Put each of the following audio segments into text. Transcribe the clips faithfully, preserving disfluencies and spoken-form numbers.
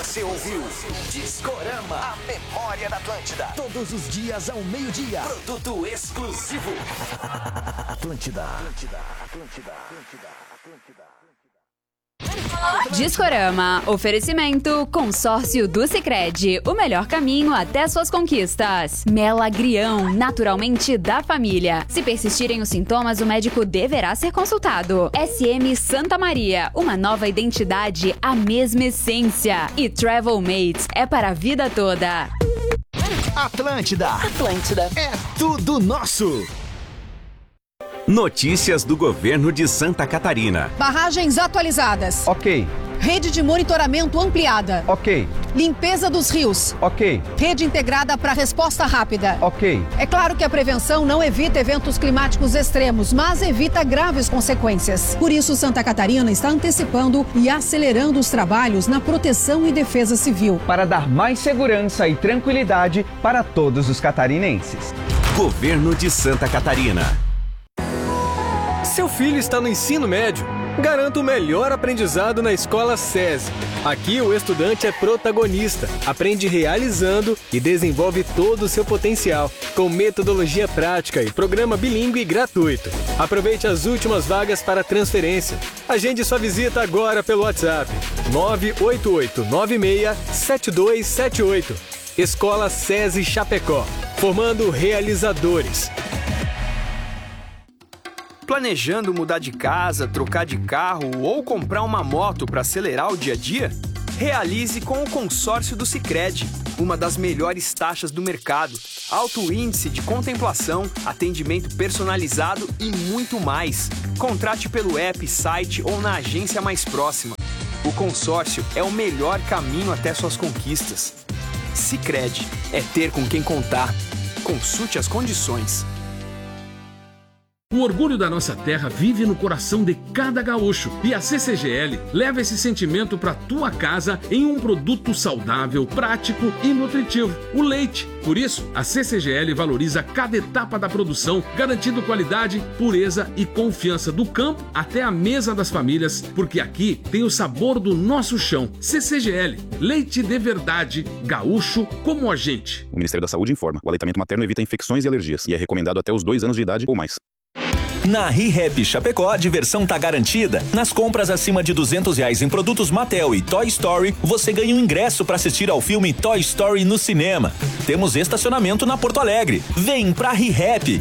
Você ouviu Discorama, a memória da Atlântida. Todos os dias ao meio-dia. Produto exclusivo. Atlântida. Atlântida. Atlântida. Atlântida. Atlântida. Discorama, oferecimento Consórcio do Sicredi, o melhor caminho até suas conquistas. Melagrião, naturalmente da família. Se persistirem os sintomas, o médico deverá ser consultado. S M Santa Maria, uma nova identidade, a mesma essência. E Travel Mates é para a vida toda. Atlântida. Atlântida. É tudo nosso. Notícias do governo de Santa Catarina. Barragens atualizadas. Ok. Rede de monitoramento ampliada. Ok. Limpeza dos rios. Ok. Rede integrada para resposta rápida. Ok. É claro que a prevenção não evita eventos climáticos extremos, mas evita graves consequências. Por isso, Santa Catarina está antecipando e acelerando os trabalhos na proteção e defesa civil. Para dar mais segurança e tranquilidade para todos os catarinenses. Governo de Santa Catarina. Seu filho está no ensino médio? Garanta o melhor aprendizado na Escola SESI. Aqui o estudante é protagonista, aprende realizando e desenvolve todo o seu potencial, com metodologia prática e programa bilíngue gratuito. Aproveite as últimas vagas para transferência. Agende sua visita agora pelo WhatsApp nove oito oito nove seis sete dois sete oito. Escola SESI Chapecó, formando realizadores. Planejando mudar de casa, trocar de carro ou comprar uma moto para acelerar o dia a dia? Realize com o consórcio do Sicredi, uma das melhores taxas do mercado, alto índice de contemplação, atendimento personalizado e muito mais. Contrate pelo app, site ou na agência mais próxima. O consórcio é o melhor caminho até suas conquistas. Sicredi é ter com quem contar. Consulte as condições. O orgulho da nossa terra vive no coração de cada gaúcho. E a C C G L leva esse sentimento para tua casa em um produto saudável, prático e nutritivo, o leite. Por isso, a C C G L valoriza cada etapa da produção, garantindo qualidade, pureza e confiança do campo até a mesa das famílias, porque aqui tem o sabor do nosso chão. C C G L, leite de verdade, gaúcho como a gente. O Ministério da Saúde informa, o aleitamento materno evita infecções e alergias e é recomendado até os dois anos de idade ou mais. Na ReHap Chapecó, a diversão tá garantida. Nas compras acima de duzentos reais em produtos Mattel e Toy Story, você ganha um ingresso para assistir ao filme Toy Story no cinema. Temos estacionamento na Porto Alegre. Vem pra ReHap.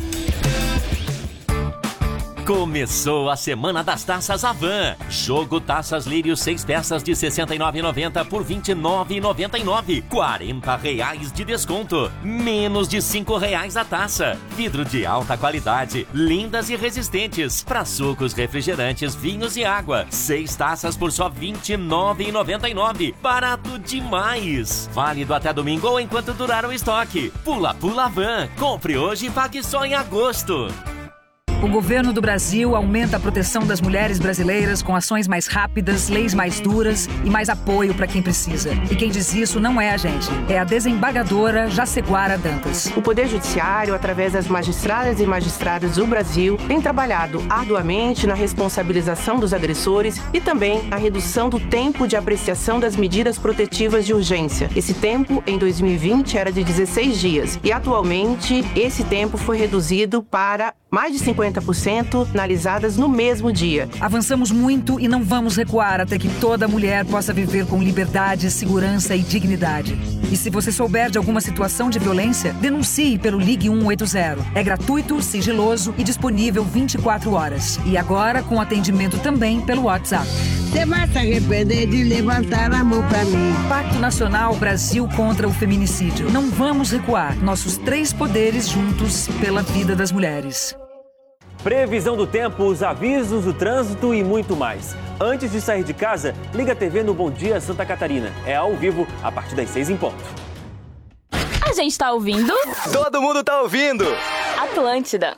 Começou a Semana das Taças Avan. Jogo Taças Lírio, seis peças de sessenta e nove reais e noventa centavos por vinte e nove reais e noventa e nove centavos. quarenta reais de desconto. Menos de cinco reais a taça. Vidro de alta qualidade, lindas e resistentes. Para sucos, refrigerantes, vinhos e água. Seis taças por só vinte e nove reais e noventa e nove centavos. Barato demais. Válido até domingo ou enquanto durar o estoque. Pula Pula Avan. Compre hoje e pague só em agosto. O governo do Brasil aumenta a proteção das mulheres brasileiras com ações mais rápidas, leis mais duras e mais apoio para quem precisa. E quem diz isso não é a gente, é a desembargadora Jaceguara Dantas. O Poder Judiciário, através das magistradas e magistrados do Brasil, tem trabalhado arduamente na responsabilização dos agressores e também na redução do tempo de apreciação das medidas protetivas de urgência. Esse tempo, em dois mil e vinte, era de dezesseis dias e, atualmente, esse tempo foi reduzido para mais de cinquenta por cento analisadas no mesmo dia. Avançamos muito e não vamos recuar até que toda mulher possa viver com liberdade, segurança e dignidade. E se você souber de alguma situação de violência, denuncie pelo Ligue um oito zero. É gratuito, sigiloso e disponível vinte e quatro horas. E agora com atendimento também pelo WhatsApp. Você vai se arrepender de levantar a mão pra mim. Pacto Nacional Brasil contra o Feminicídio. Não vamos recuar. Nossos três poderes juntos pela vida das mulheres. Previsão do tempo, os avisos do trânsito e muito mais. Antes de sair de casa, liga a T V no Bom Dia Santa Catarina. É ao vivo, a partir das seis em ponto. A gente tá ouvindo? Todo mundo tá ouvindo! Atlântida.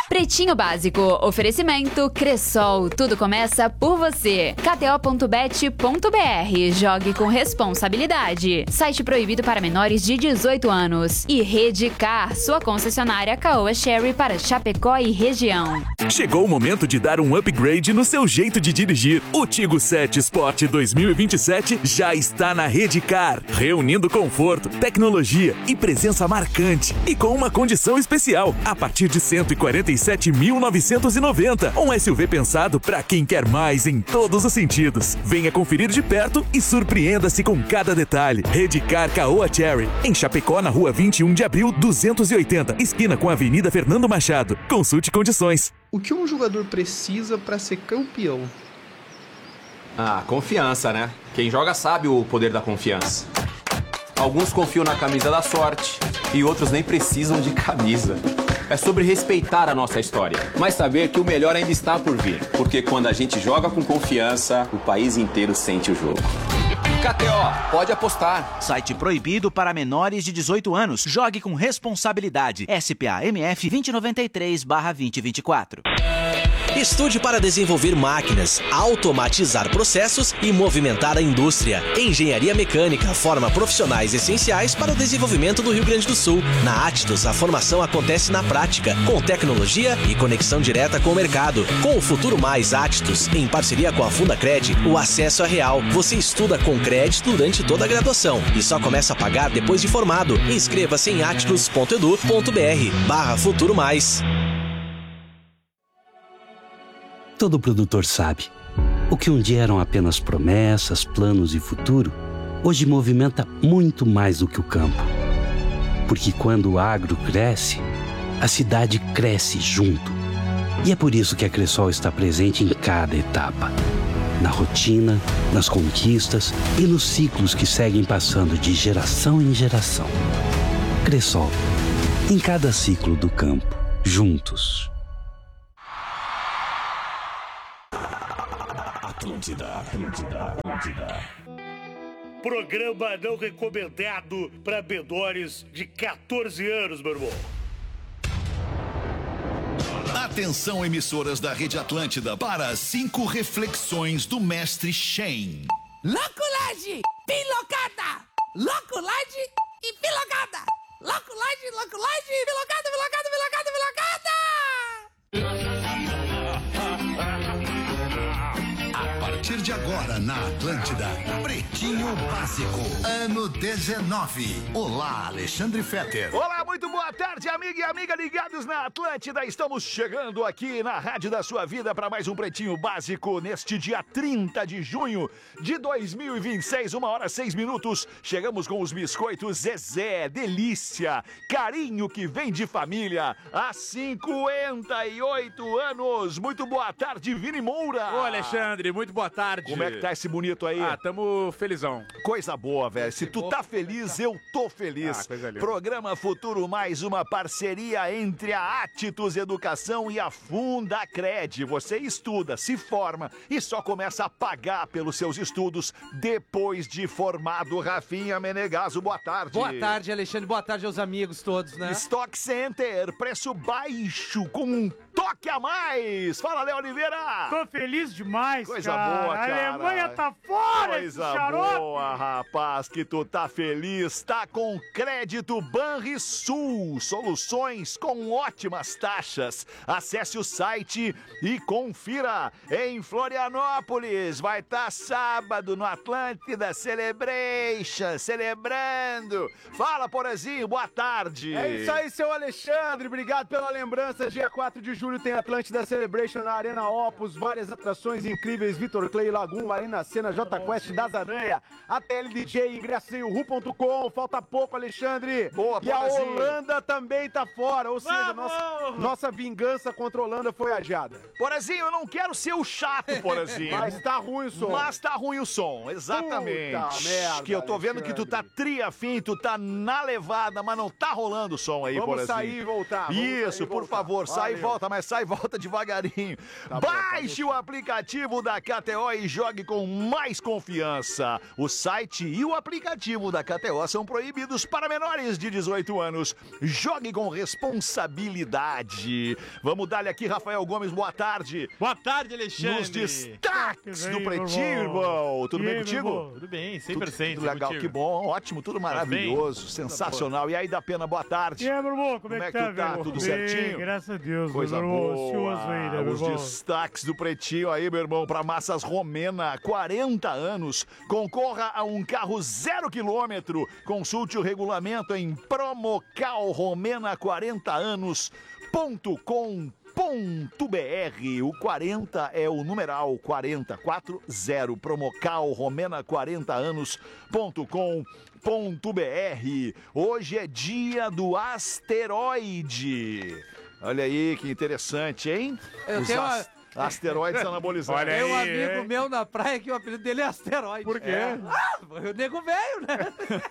Pretinho Básico, oferecimento Cressol, tudo começa por você. K T O ponto bet ponto B R, jogue com responsabilidade. Site proibido para menores de dezoito anos. E Redcar, sua concessionária Caoa Chery para Chapecó e região. Chegou o momento de dar um upgrade no seu jeito de dirigir. O Tigo sete Sport dois mil e vinte e sete já está na Redcar, reunindo conforto, tecnologia e presença marcante. E com uma condição especial, a partir de cento e quarenta e sete mil novecentos e noventa. Um S U V pensado para quem quer mais em todos os sentidos. Venha conferir de perto e surpreenda-se com cada detalhe. Redcar Caoa Chery, em Chapecó, na rua vinte e um de abril, duzentos e oitenta, esquina com a Avenida Fernando Machado. Consulte condições. O que um jogador precisa para ser campeão? Ah, confiança, né? Quem joga sabe o poder da confiança. Alguns confiam na camisa da sorte e outros nem precisam de camisa. É sobre respeitar a nossa história, mas saber que o melhor ainda está por vir. Porque quando a gente joga com confiança, o país inteiro sente o jogo. K T O, pode apostar. Site proibido para menores de dezoito anos. Jogue com responsabilidade. S P A M F dois zero nove três barra dois zero dois quatro. Estude para desenvolver máquinas, automatizar processos e movimentar a indústria. Engenharia Mecânica forma profissionais essenciais para o desenvolvimento do Rio Grande do Sul. Na Atidus, a formação acontece na prática, com tecnologia e conexão direta com o mercado. Com o Futuro Mais Atidus, em parceria com a Fundacred, o acesso é real. Você estuda com crédito durante toda a graduação e só começa a pagar depois de formado. Inscreva-se em atidus ponto edu ponto br barra Futuro Mais. Todo produtor sabe. O que um dia eram apenas promessas, planos e futuro, hoje movimenta muito mais do que o campo. Porque quando o agro cresce, a cidade cresce junto. E é por isso que a Cressol está presente em cada etapa. Na rotina, nas conquistas e nos ciclos que seguem passando de geração em geração. Cressol, em cada ciclo do campo, juntos. Atlântida, Atlântida, Atlântida. Programa não recomendado para menores de quatorze anos, meu irmão. Atenção, emissoras da Rede Atlântida, para cinco reflexões do mestre Shen. Loculagem, pilocada, loculagem e pilocada. Loculagem, loculagem, pilocada, pilocada, pilocada, pilocada. A partir de agora na Atlântida, Pretinho Básico, ano dezenove. Olá, Alexandre Fetter. Olá, muito boa tarde, amiga e amiga ligados na Atlântida. Estamos chegando aqui na Rádio da Sua Vida para mais um Pretinho Básico neste dia trinta de junho de dois mil e vinte e seis, uma hora seis minutos. Chegamos com os biscoitos Zezé, delícia, carinho que vem de família há cinquenta e oito anos. Muito boa tarde, Vini Moura. Ô, Alexandre, muito boa tarde. Como é que tá esse bonito aí? Ah, tamo felizão. Coisa boa, velho. Se tu tá feliz, eu tô feliz. Ah, coisa linda. Programa Futuro Mais, uma parceria entre a Atidus Educação e a Fundacred. Você estuda, se forma e só começa a pagar pelos seus estudos depois de formado. Rafinha Menegaso, boa tarde. Boa tarde, Alexandre. Boa tarde aos amigos todos, né? Stock Center, preço baixo com um toque a mais. Fala, Léo Oliveira. Tô feliz demais, Coisa cara. boa, cara. A Alemanha tá fora, Coisa esse xarope. boa, rapaz, que tu tá feliz. Tá com crédito Banrisul. Soluções com ótimas taxas. Acesse o site e confira. Em Florianópolis, vai estar tá sábado no Atlântida Celebration, celebrando. Fala, Porazinho, boa tarde. É isso aí, seu Alexandre. Obrigado pela lembrança. Dia quatro de julho tem Atlântida Celebration na Arena Opus. Várias atrações incríveis. Vitor Clay, Lagum, Marina Sena, J Quest, Das Aranha, A T L D J, ingresso em uhu ponto com. Falta pouco, Alexandre. Boa, E a Porazinho. Holanda também tá fora. Ou seja, nossa, nossa vingança contra a Holanda foi adiada. Porazinho, eu não quero ser o chato, Porazinho. Mas tá ruim o som. Mas tá ruim o som, exatamente. Puta merda, que eu tô vendo que tu tá triafim, tu tá na levada, mas não tá rolando o som aí, Vamos Porazinho. sair e voltar. Vamos Isso, sair e por voltar. favor, sai e Valeu. volta, mas mas sai e volta devagarinho. Tá Baixe bom, o aplicativo da K T O e jogue com mais confiança. O site e o aplicativo da K T O são proibidos para menores de dezoito anos. Jogue com responsabilidade. Vamos dar-lhe aqui, Rafael Gomes, boa tarde. Boa tarde, Alexandre. Nos destaques do Pretinho, irmão. Tudo E bem aí, contigo? meu irmão? Tudo bem, cem por cento. Tudo legal, contigo. que bom, ótimo, tudo maravilhoso, bem? sensacional. E aí, da Pena, boa tarde. E aí, meu irmão, como, Como é é que que tá, tu tá? velho? Tudo Bem, certinho? Graças a Deus, Coisa meu irmão. boa. Ansioso aí, né, meu Os irmão? destaques do Pretinho aí, meu irmão, para Massas Romena, quarenta anos. Concorra a um carro zero quilômetro. Consulte o regulamento em promocal romena quarenta anos ponto com ponto br. O quarenta é o numeral quarenta, quatro zero. Promocal romena quarenta anos ponto com ponto br. Hoje é dia do asteroide. Olha aí que interessante, hein? Eu Os tenho uma- as- asteroides anabolizantes. Tem um amigo meu na praia que o apelido dele é Asteroide. Por quê? É. Ah, o nego velho, né?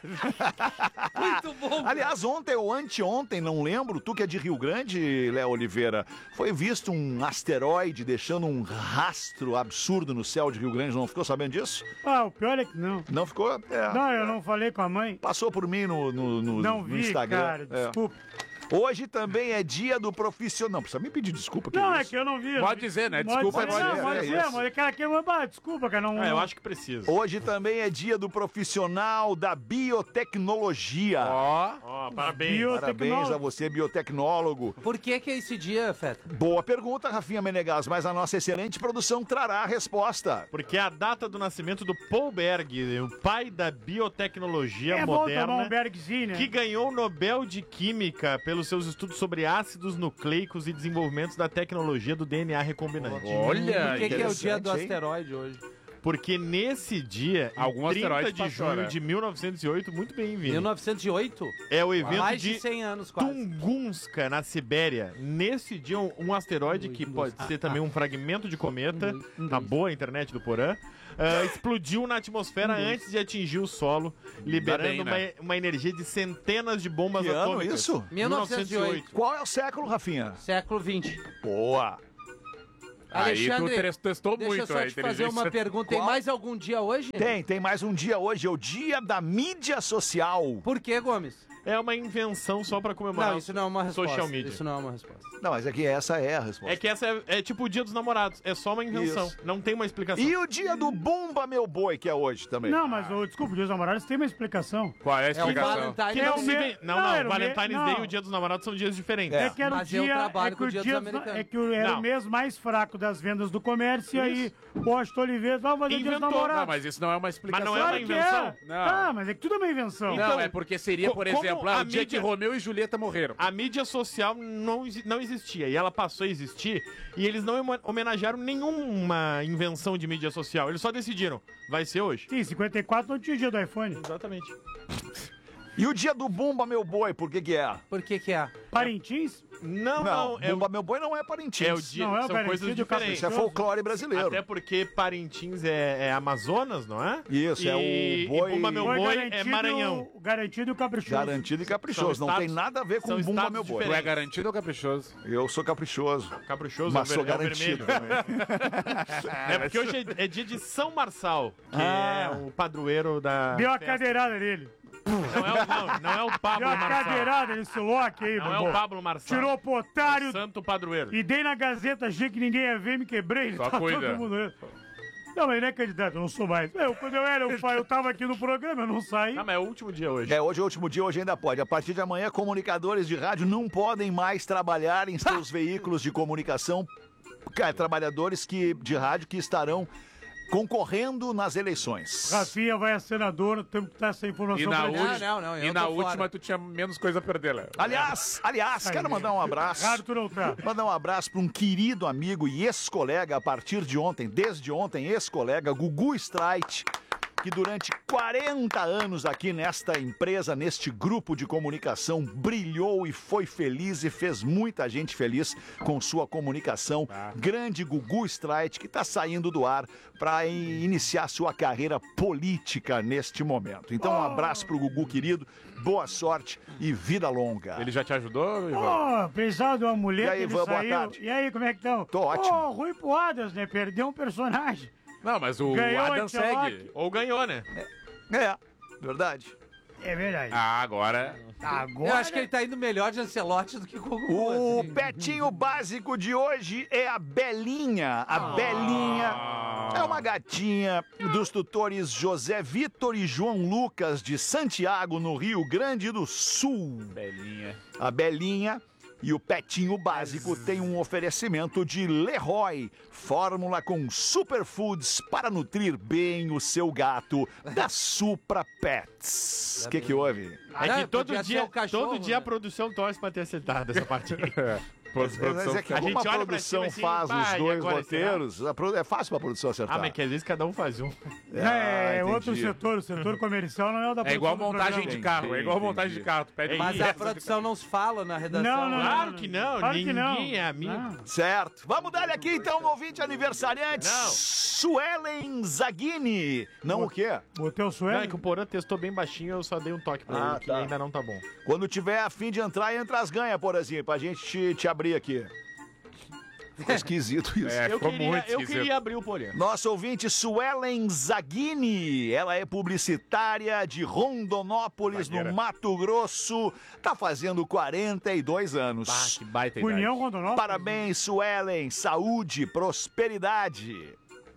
Muito bom. Aliás, ontem ou anteontem, não lembro, tu que é de Rio Grande, Léo Oliveira, foi visto um asteroide deixando um rastro absurdo no céu de Rio Grande, não ficou sabendo disso? Ah, o pior é que não. Não ficou? É. Não, eu não falei com a mãe. Passou por mim no, no, no, Não no vi, Instagram. cara, É. desculpa. Hoje também é dia do profissional. Não, precisa me pedir desculpa. Não, é isso? que eu não vi. Pode dizer, né? Pode Desculpa, dizer, pode não, dizer, pode é dizer, isso. mas aquela aqui, ah, desculpa, cara, não... É, eu acho que precisa. Hoje também é dia do profissional da biotecnologia. Ó, ó, parabéns. Parabéns a você, biotecnólogo. Por que que é esse dia, Feta? Boa pergunta, Rafinha Menegas, mas a nossa excelente produção trará a resposta. Porque é a data do nascimento do Paul Berg, o pai da biotecnologia É bom moderna, tomar um Bergzinho, né? que ganhou o Nobel de Química pelos seus estudos sobre ácidos nucleicos e desenvolvimentos da tecnologia do D N A recombinante. Olha, Por que, que é o dia do asteroide hoje? Porque nesse dia, Algum em trinta asteroide de passou, junho né? de mil noventos e oito, muito bem, Vini. mil novecentos e oito? É o evento Mais de, de cem anos, quase. Tunguska, na Sibéria. Nesse dia, um, um asteroide, que pode ser também um fragmento de cometa, na boa internet do Porã, ah, explodiu na atmosfera antes de atingir o solo, liberando bem, uma, né? uma energia de centenas de bombas Que ano atômicas. isso? mil novecentos e oito. Qual é o século, Rafinha? Século vinte. Boa. Alexandre, Aí tu testou deixa muito eu só a te fazer inteligência. uma pergunta. Tem Qual? mais algum dia hoje? Tem, tem mais um dia hoje, é o dia da mídia social. Por que, Gomes? É uma invenção só pra comemorar Não, isso não é uma resposta. social media. Isso não é uma resposta. Não, mas é que essa é a resposta. É que essa é, é tipo o dia dos namorados. É só uma invenção. Isso. Não tem uma explicação. E o dia do Bumba Meu Boi, que é hoje também. Não, mas, ô, desculpa, o Dia dos Namorados tem uma explicação. Qual é a explicação? explicação? Que É não o se me- vê- Não, não, não. era o me- Valentine's não. Day e o Dia dos Namorados são dias diferentes. É, que era Mas o eu dia, trabalho é que com o o Dia dia dos dos- Americanos. é que o- era Não. o mês mais fraco das vendas do comércio, e aí o Washington Oliveira vai fazer o Dia dos Inventou. Namorados. Não, Mas isso não é uma explicação. Mas não é uma Claro que invenção. é. Não. Tá, mas é que tudo é uma invenção. Não, Então, é porque seria, por co- como exemplo, ah, a o dia mídia- que Romeu e Julieta morreram. A mídia social não, exi- não existia e ela passou a existir e eles não homo- homenagearam nenhuma invenção de mídia social. Eles só decidiram, vai ser hoje. Sim, cinquenta e quatro não tinha dia do iPhone. Exatamente. E o dia do Bumba Meu Boi, por que que é? Por que que é? Parintins? Não, não. Não, é, o, Bumba Meu Boi não é Parintins. é o dia, Não, é o são Parintins coisas do diferentes. Isso é folclore brasileiro. Até porque Parintins é, é Amazonas, não é? Isso, é o boi- E Bumba Meu Foi Boi é garantido- Maranhão. Garantido e caprichoso. Garantido e caprichoso. São Não tem estados- nada a ver com são Bumba estados Meu Boi. Tu é diferentes. garantido ou caprichoso? Eu sou caprichoso. Caprichoso Mas é o sou ver- é o garantido vermelho. também. É porque hoje é, é dia de São Marçal, que Ah. é o padroeiro da. Deu a festa. cadeirada nele. Não é o, não, não é o Pablo Deu a Marçal. cadeirada nesse Loki aí, Não é Bumbum. o Pablo Marçal. Tirou pro otário Santo padroeiro. e dei na Gazeta, achei que ninguém ia ver, me quebrei. Só Tá cuida. todo mundo vendo. Não, mas ele é candidato, eu não sou mais. Eu, quando eu era, eu, fa- eu tava aqui no programa, eu não saí. Não, mas é o último dia hoje. É, hoje é o último dia, hoje ainda pode. A partir de amanhã, comunicadores de rádio não podem mais trabalhar em seus veículos de comunicação. Cara, trabalhadores que, de rádio que estarão concorrendo nas eleições. Rafinha vai a senadora, temos que dar essa informação E na, pra ele. ulti- Não, não, não, eu e na tô última fora. tu tinha menos coisa a perder, Léo. Aliás, aliás, quero mandar um abraço. Raro tu não tá. Mandar um abraço para um querido amigo e ex-colega a partir de ontem, desde ontem, ex-colega, Gugu Streit, que durante quarenta anos aqui nesta empresa, neste grupo de comunicação, brilhou e foi feliz e fez muita gente feliz com sua comunicação. Grande Gugu Streit, que está saindo do ar para iniciar sua carreira política neste momento. Então, um abraço pro Gugu, querido, boa sorte e vida longa. Ele já te ajudou, Ivan? Ó, precisava de uma mulher E aí, que ele Ivan, boa saiu. tarde. E aí, como é que estão? Tô ótimo. Ó, Rui Poadas, né? Perdeu um personagem. Não, mas o Ganhou Adam a segue. Tcheloc. Ou ganhou, né? É, verdade. É verdade. Ah, agora... Agora... Eu acho que ele tá indo melhor de Ancelotti do que com o Gugu. O assim. petinho básico de hoje é a Belinha. A Belinha é uma gatinha dos tutores José Vitor e João Lucas de Santiago, no Rio Grande do Sul. Belinha. A Belinha e o petinho básico tem um oferecimento de Leroy, fórmula com superfoods para nutrir bem o seu gato, da Supra Pets. O que que houve? É Não, que todo podia ser dia, o cachorro, todo dia né? a produção torce pra ter acertado essa partida. Mas é que A como gente a olha pra produção cima assim, faz pá, os e dois agora, roteiros, a pro- é fácil pra produção acertar. Ah, mas que às vezes cada um faz um. É, Ah, outro entendi. setor, o setor comercial não é o da É igual produção do montagem programa. de carro, é igual Entendi, montagem de entendi. carro. Tu pede Mas uma a produção não se fala na redação. Não, não, né? Claro que não, Claro que ninguém não. é amigo. Não. Certo. Vamos dar aqui então no ouvinte aniversariante. Não. Suelen Zaghini. Não o quê? Botei o Não, suelo. é que o Porã testou bem baixinho, eu só dei um toque pra Ah, ele, que tá. ainda não tá bom. Quando tiver a fim de entrar, entra as ganhas, Porazinho, pra gente te, te abrir aqui. Ficou esquisito isso. É, Eu ficou queria, muito eu esquisito. queria abrir o Porã. Nosso ouvinte Suelen Zaghini, ela é publicitária de Rondonópolis, Zagueira. no Mato Grosso, tá fazendo quarenta e dois anos. Ah, que baita idade. União Rondonópolis. Parabéns, Suelen, saúde, prosperidade.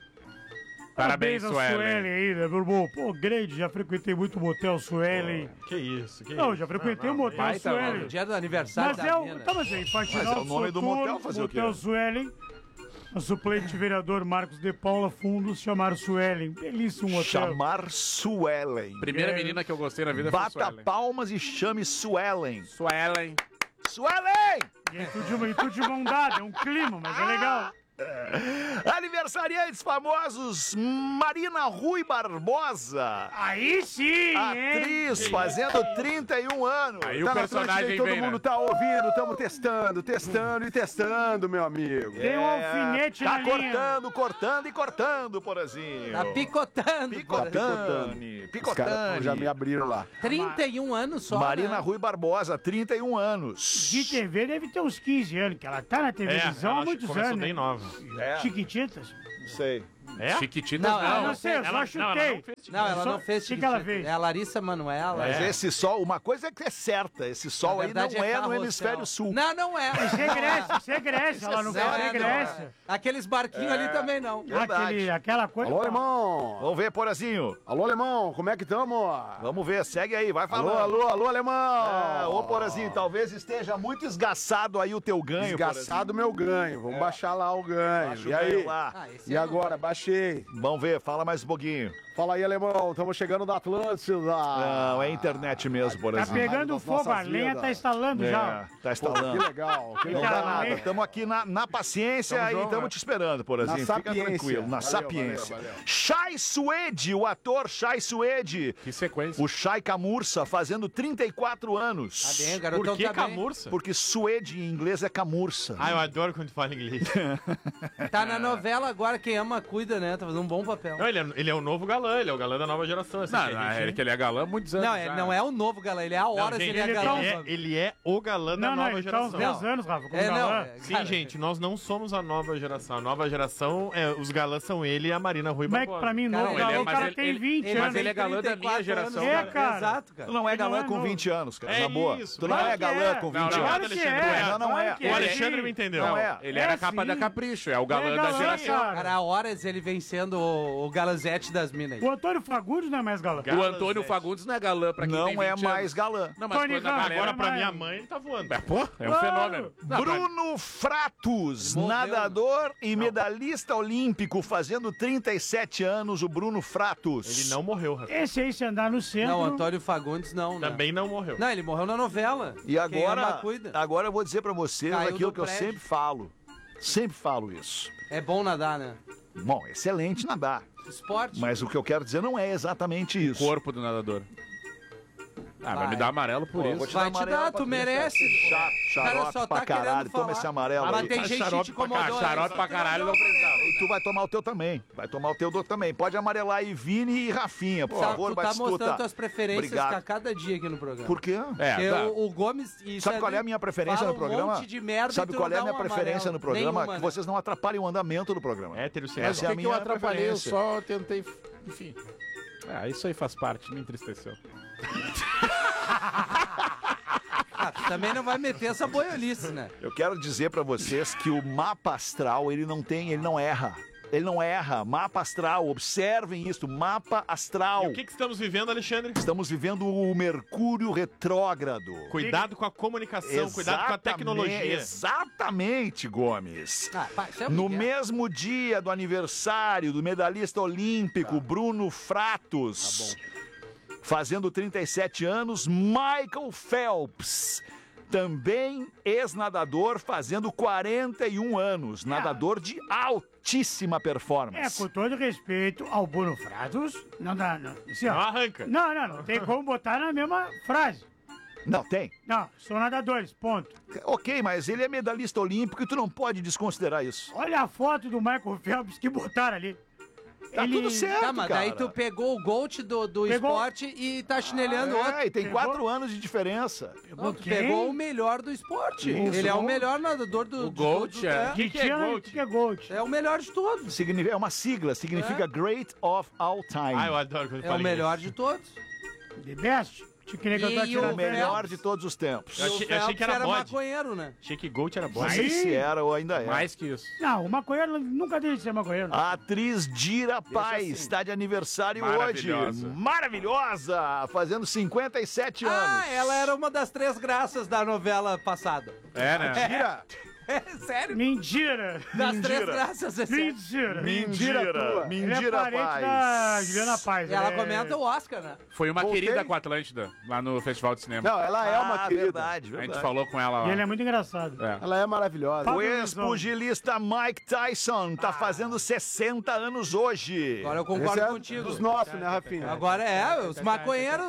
Parabéns, ao Suelen. Suelen aí, né, meu irmão? Pô, grande, já frequentei muito o motel Suelen. Que isso, que Não, isso. já frequentei Não, o não, motel baita, Suelen. mano. Dia do aniversário Mas da é o... mina. Tá, mas é Faxinal Mas é o nome do motel, fazer o quê? Motel Suelen. O suplente vereador Marcos de Paula Fundos chamaram Suelen. Belíssimo motel. Chamar Suelen. Primeira É. menina que eu gostei na vida foi Bata Suelen. palmas e chame Suelen. Suelen. Suelen! E é tudo de, mão- e tudo de mão dada, é um clima, mas é legal. Aniversariantes famosos, Marina Rui Barbosa. Aí sim, hein? Atriz, fazendo trinta e um anos. Aí Tá o na Atlântida personagem e todo vem, mundo né? tá ouvindo, estamos testando, testando e testando, meu amigo. Tem um alfinete Tá na linha. cortando, cortando e cortando, Porazinho. Tá picotando. Picotane, Os caras picotane. já me abriram lá. trinta e um anos só, Marina né? Rui Barbosa, trinta e um anos. De T V deve ter uns quinze anos, que ela tá na É, televisão há ela muitos começou anos. bem né? nova. É, Chiquititas? sei. É? Chiquititas Não, ela Ah, não não sei, eu ela- só não, ela chutei. não fez Não, ela Só- não fez O que que ela Chiquititas. fez? É a Larissa Manoela. Mas É. esse sol, uma coisa é que é certa, esse sol Na aí não verdade, é, no carrossel. hemisfério sul. Não, não é. Isso é Grécia, isso é Grécia, ela não Não, fala é, é não, Grécia. é. Aqueles barquinhos ali também não. Verdade. Aquele, aquela coisa. Alô, alemão! Vamos ver, Porazinho. Alô, alemão, como é que tamo? Vamos ver, segue aí, vai falando. Alô, alô, alô, alemão! Ah, ô, Porazinho, talvez esteja muito esgaçado aí o teu ganho, Desgaçado meu ganho, vamos baixar lá o ganho. Baixa o E aí? ganho lá. Ah, esse E é agora, baixei. Vamos ver, fala mais um pouquinho. Fala aí, alemão, estamos chegando da Atlântida. Não, é internet mesmo, Tá Porazinho. pegando das fogo, a nossas lenha vidas. tá instalando É, já. tá Que instalando. legal, que Não Cara, dá legal. nada, lenha- estamos aqui na, na paciência Tamo e junto, estamos né? te esperando, Porazinho. Na Fica sapiência. tranquilo, na Valeu, sapiência. valeu, valeu. Shai Suede, o ator Shai Suede. Que sequência. O Shai Camurça, fazendo trinta e quatro anos. Tá bem, o garotão Por que tá bem. camurça? Porque Suede em inglês é camurça. Ah, eu adoro quando tu fala inglês. Tá na novela agora, quem ama cuida, né? Tá fazendo um bom papel. Não, ele é, ele é o novo galã, ele é o galã da nova geração. assim, Não, que a não, gente- é que ele é galã há muitos anos Não, já. ele não é o novo galã, ele é há Não, horas gente, ele é ele, galã. é, ele é o galã da Não, não, nova ele tá uns geração. dez anos, Rafa, como É, não, galã. é, Sim, cara, gente, nós não somos a nova geração. A nova geração, é, os galãs são ele e a Marina Rui Mas é que Barbosa. pra mim, Cara, novo ele é- galã, o mas cara ele- tem ele- vinte ele- anos. mas ele é galã da trinta e quatro minha geração, anos, É, cara. Exato, cara. Tu não é Ele galã não é com novo. vinte anos, cara, É na boa. isso, Tu não claro é que é. galã com Não, vinte não, anos. Claro que Alexandre, é. não, não claro é. que O é. Alexandre me entendeu. Não é. Ele É era capa sim. da Capricho, é o galã É da galã, geração. cara. Cara, há horas ele vem sendo o, o galazete das minas. aí. O Antônio Fagundes não é mais galã. O Antônio Fagundes não é galã pra quem tem Não é vinte mais anos. galã. Não, mas Tony quando a Ramos, galera... Agora, pra mas- minha mãe, ele tá voando. É, pô, é um Claro. fenômeno. Não, pra- Bruno Fratos, Morreu, nadador e medalhista olímpico, fazendo trinta e sete anos, o Bruno Fratos. Ele não morreu, Rafa. Esse aí, se andar no centro... Não, o Antônio Fagundes não, né? Também não morreu. Não, ele morreu na novela. E Quem agora, ama, cuida. agora eu vou dizer pra vocês Caiu aquilo do que eu prédio. sempre falo. Sempre falo isso. É bom nadar, né? Bom, excelente nadar. Esporte. Mas o que eu quero dizer não é exatamente isso. Corpo do nadador. Ah, vai, vai me dar amarelo por Pô, isso. vou te Vai dar te amarelo dar, pra tu merece. Chato, xarope Cara, só pra tá caralho. querendo Toma falar. esse amarelo Mas aí. tem gente que te incomodou. Xarope pra caralho não precisava. E tu vai tomar o teu também. Vai tomar o teu do também. Pode amarelar aí Vini e Rafinha, por Sabe, favor, tu tá Batistuta. mostrando tuas preferências Obrigado. a cada dia aqui no programa. Por quê? É, Porque tá. o, o Gomes... isso Sabe qual é a minha preferência fala no programa? um monte de merda Sabe e tu qual é a não minha dá um preferência amarelo. no programa? Nenhuma, Que né? vocês não atrapalhem o andamento do programa. Hétero Essa é a O que, que minha eu atrapalhei? Eu preferência. só tentei. Enfim. Ah, isso aí faz parte, me entristeceu. Ah, tu também não vai meter essa boiolice, né? Eu quero dizer pra vocês que o mapa astral, ele não tem, ele não erra. Ele não erra. Mapa astral, observem isso, mapa astral. E o que, que estamos vivendo, Alexandre? Estamos vivendo o Mercúrio retrógrado. Cuidado com a comunicação, cuidado com a tecnologia. Exatamente, Gomes. Ah, pá, isso é No Miguel. mesmo dia do aniversário do medalhista olímpico Bruno Fratos, fazendo trinta e sete anos, Michael Phelps, também ex-nadador, fazendo quarenta e um anos, nadador de altíssima É, performance. com todo respeito ao Bruno Fratos, não dá, não. Assim, ó. Não arranca. Não, não, não tem como botar na mesma frase. Não, tem. Não, são nadadores, ponto. Ok, mas ele é medalhista olímpico e tu não pode desconsiderar isso. Olha a foto do Michael Phelps que botaram ali. Tá Ele- tudo certo, Tá, mas daí cara. tu pegou o Gold do, do Pegou- esporte e tá chinelhando outro. É, e tem Pegou- quatro anos de diferença. Não, tu quem? pegou o melhor do esporte. Isso. Ele é o melhor nadador do, O do Gold, do- é. é. Que que é tinha- Gold? que que é Gold? É o melhor de todos. Significa, é uma sigla, significa Great of All Time. Ah, eu adoro quando É fala o melhor de todos. The best? Te queria que eu tô E o o atirando melhor Phelps? de todos os tempos. Eu achei- eu achei que era era bode. maconheiro, né? Achei que Gold era Não bom. sei se era ou ainda é. Mais que isso. Não, o maconheiro nunca deixa de ser maconheiro. A atriz Dira Paz assim. está de aniversário hoje. Maravilhosa. Maravilhosa! Fazendo cinquenta e sete anos. Ah, ela era uma das três graças da novela passada. É, né? Tira! É, sério? Mentira! Das Mentira. três graças, é sério. Mentira! Mentira! Ele é Mentira, parente Paz. da Juliana Paz. E ela é- comenta o Oscar, né? Foi uma Voltei. querida com a Atlântida, lá no Festival de Cinema. Não, ela é uma Ah, querida. verdade, A verdade. gente falou com ela E lá. ele é muito engraçado. É. Ela é maravilhosa. O ex-pugilista Mike Tyson tá fazendo sessenta anos hoje. Agora eu Esse concordo é contigo. dos nossos, né, Rafinha? Agora é, os maconheiros.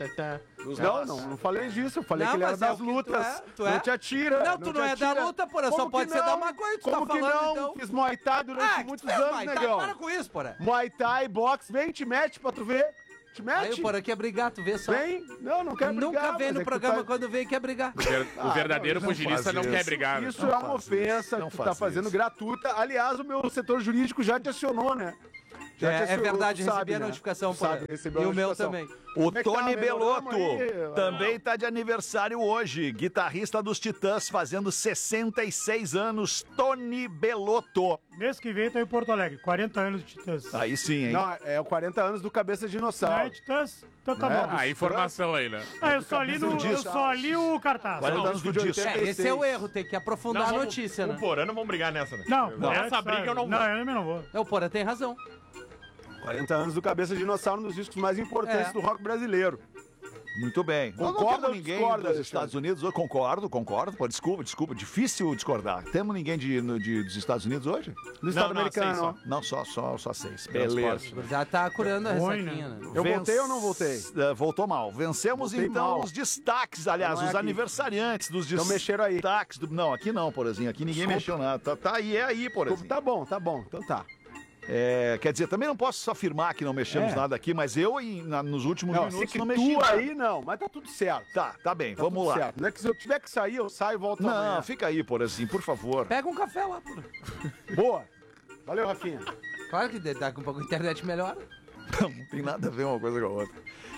do- Não, não, não falei disso. Eu falei Não, que ele era mas é das o que tu lutas. é, tu não é. te atira. Não, tu te não é da atira. luta, porra, só Como pode que ser da não? maconha que tu Como tá que falando, não? então. Fiz Muay Thai durante Ah, muitos que tu é, anos, Muay Thai, negão. para com isso, porra. Muay Thai, boxe, vem, te mete pra tu ver. Te mete. Aí o porra quer brigar, tu vê só. Vem. Não, não quero brigar. Nunca vem mas no é que programa tu tá- quando vem quer brigar. O, ver- o Ah, verdadeiro não, não pugilista faz não quer isso. brigar. né? Isso é uma ofensa Não que tu tá faz fazendo isso. gratuita. Aliás, o meu setor jurídico já te acionou, né? Já te É, é acionou, verdade, tu recebi sabe, a né? notificação, Tu porra. sabe, recebeu E a o meu notificação. também. O Como é que tá? Tony Melhoramos Belotto aí? também tá de aniversário hoje. Guitarrista dos Titãs, fazendo sessenta e seis anos. Tony Belotto. Mês que vem tô em Porto Alegre, quarenta anos de Titãs. Aí sim, hein? Não, é o quarenta anos do Cabeça de Não é Dinossauro. Titãs? Então tá Né? bom. Ah, informação aí, né? Ah, eu só li, no, eu disso. só li o cartaz. quarenta anos do disco. É, esse é o erro, tem que aprofundar a notícia, né? O Porã não vamos brigar nessa, né? Não, Nessa é, briga eu não vou. Não, eu também não vou. É, o Porã tem razão. quarenta anos do Cabeça de Dinossauro, um dos discos mais importantes É. do rock brasileiro. Muito bem. Eu não Concorda temos ou ninguém discorda, dos Alexandre? Estados Unidos hoje. Concordo, concordo. Pô, desculpa, desculpa. Difícil discordar. Temos ninguém de, no- de- dos Estados Unidos hoje? No estado não, americano. seis só. Não, só, só, só seis. Beleza. Já tá curando a Ruim, ressaquinha, né? Eu voltei ou não voltei? Eh, Voltou mal. Vencemos Voltei então mal. os destaques, aliás, Não é os aqui. aniversariantes dos Então mexeram aí. destaques. Do... Não, aqui não, Porazinho. Aqui ninguém mexeu nada. Tá, tá aí, é aí, Porazinho. Tá bom, tá bom. Então tá. É, quer dizer, também não posso afirmar que não mexemos É. nada aqui, mas eu em- na- nos últimos Não, se minutos que não mexi. tu nada. aí, não. Mas tá tudo certo. Tá, tá bem, Tá vamos tudo lá. certo. Não é que se eu tiver que sair, eu saio e volto Não, amanhã. fica aí, Porazinho, por favor. Pega um café lá, porra. Boa. Valeu, Rafinha. Claro que daqui um pouco a internet melhora. Não, não tem nada a ver uma coisa com a outra.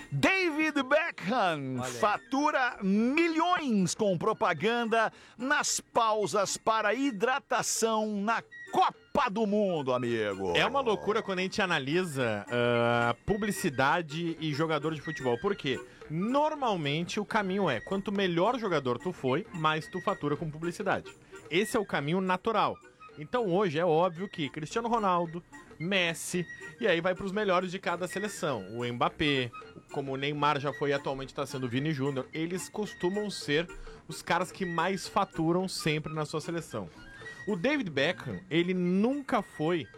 David Beckham Olha aí. fatura milhões com propaganda nas pausas para hidratação na Copa do Mundo, amigo. É uma loucura quando a gente analisa ah, publicidade e jogador de futebol. Por quê? Normalmente o caminho é, quanto melhor jogador tu foi, mais tu fatura com publicidade. Esse é o caminho natural. Então hoje é óbvio que Cristiano Ronaldo, Messi, e aí vai para os melhores de cada seleção. O Mbappé, como o Neymar já foi e atualmente está sendo o Vini Júnior, eles costumam ser os caras que mais faturam sempre na sua seleção. O David Beckham, ele nunca foi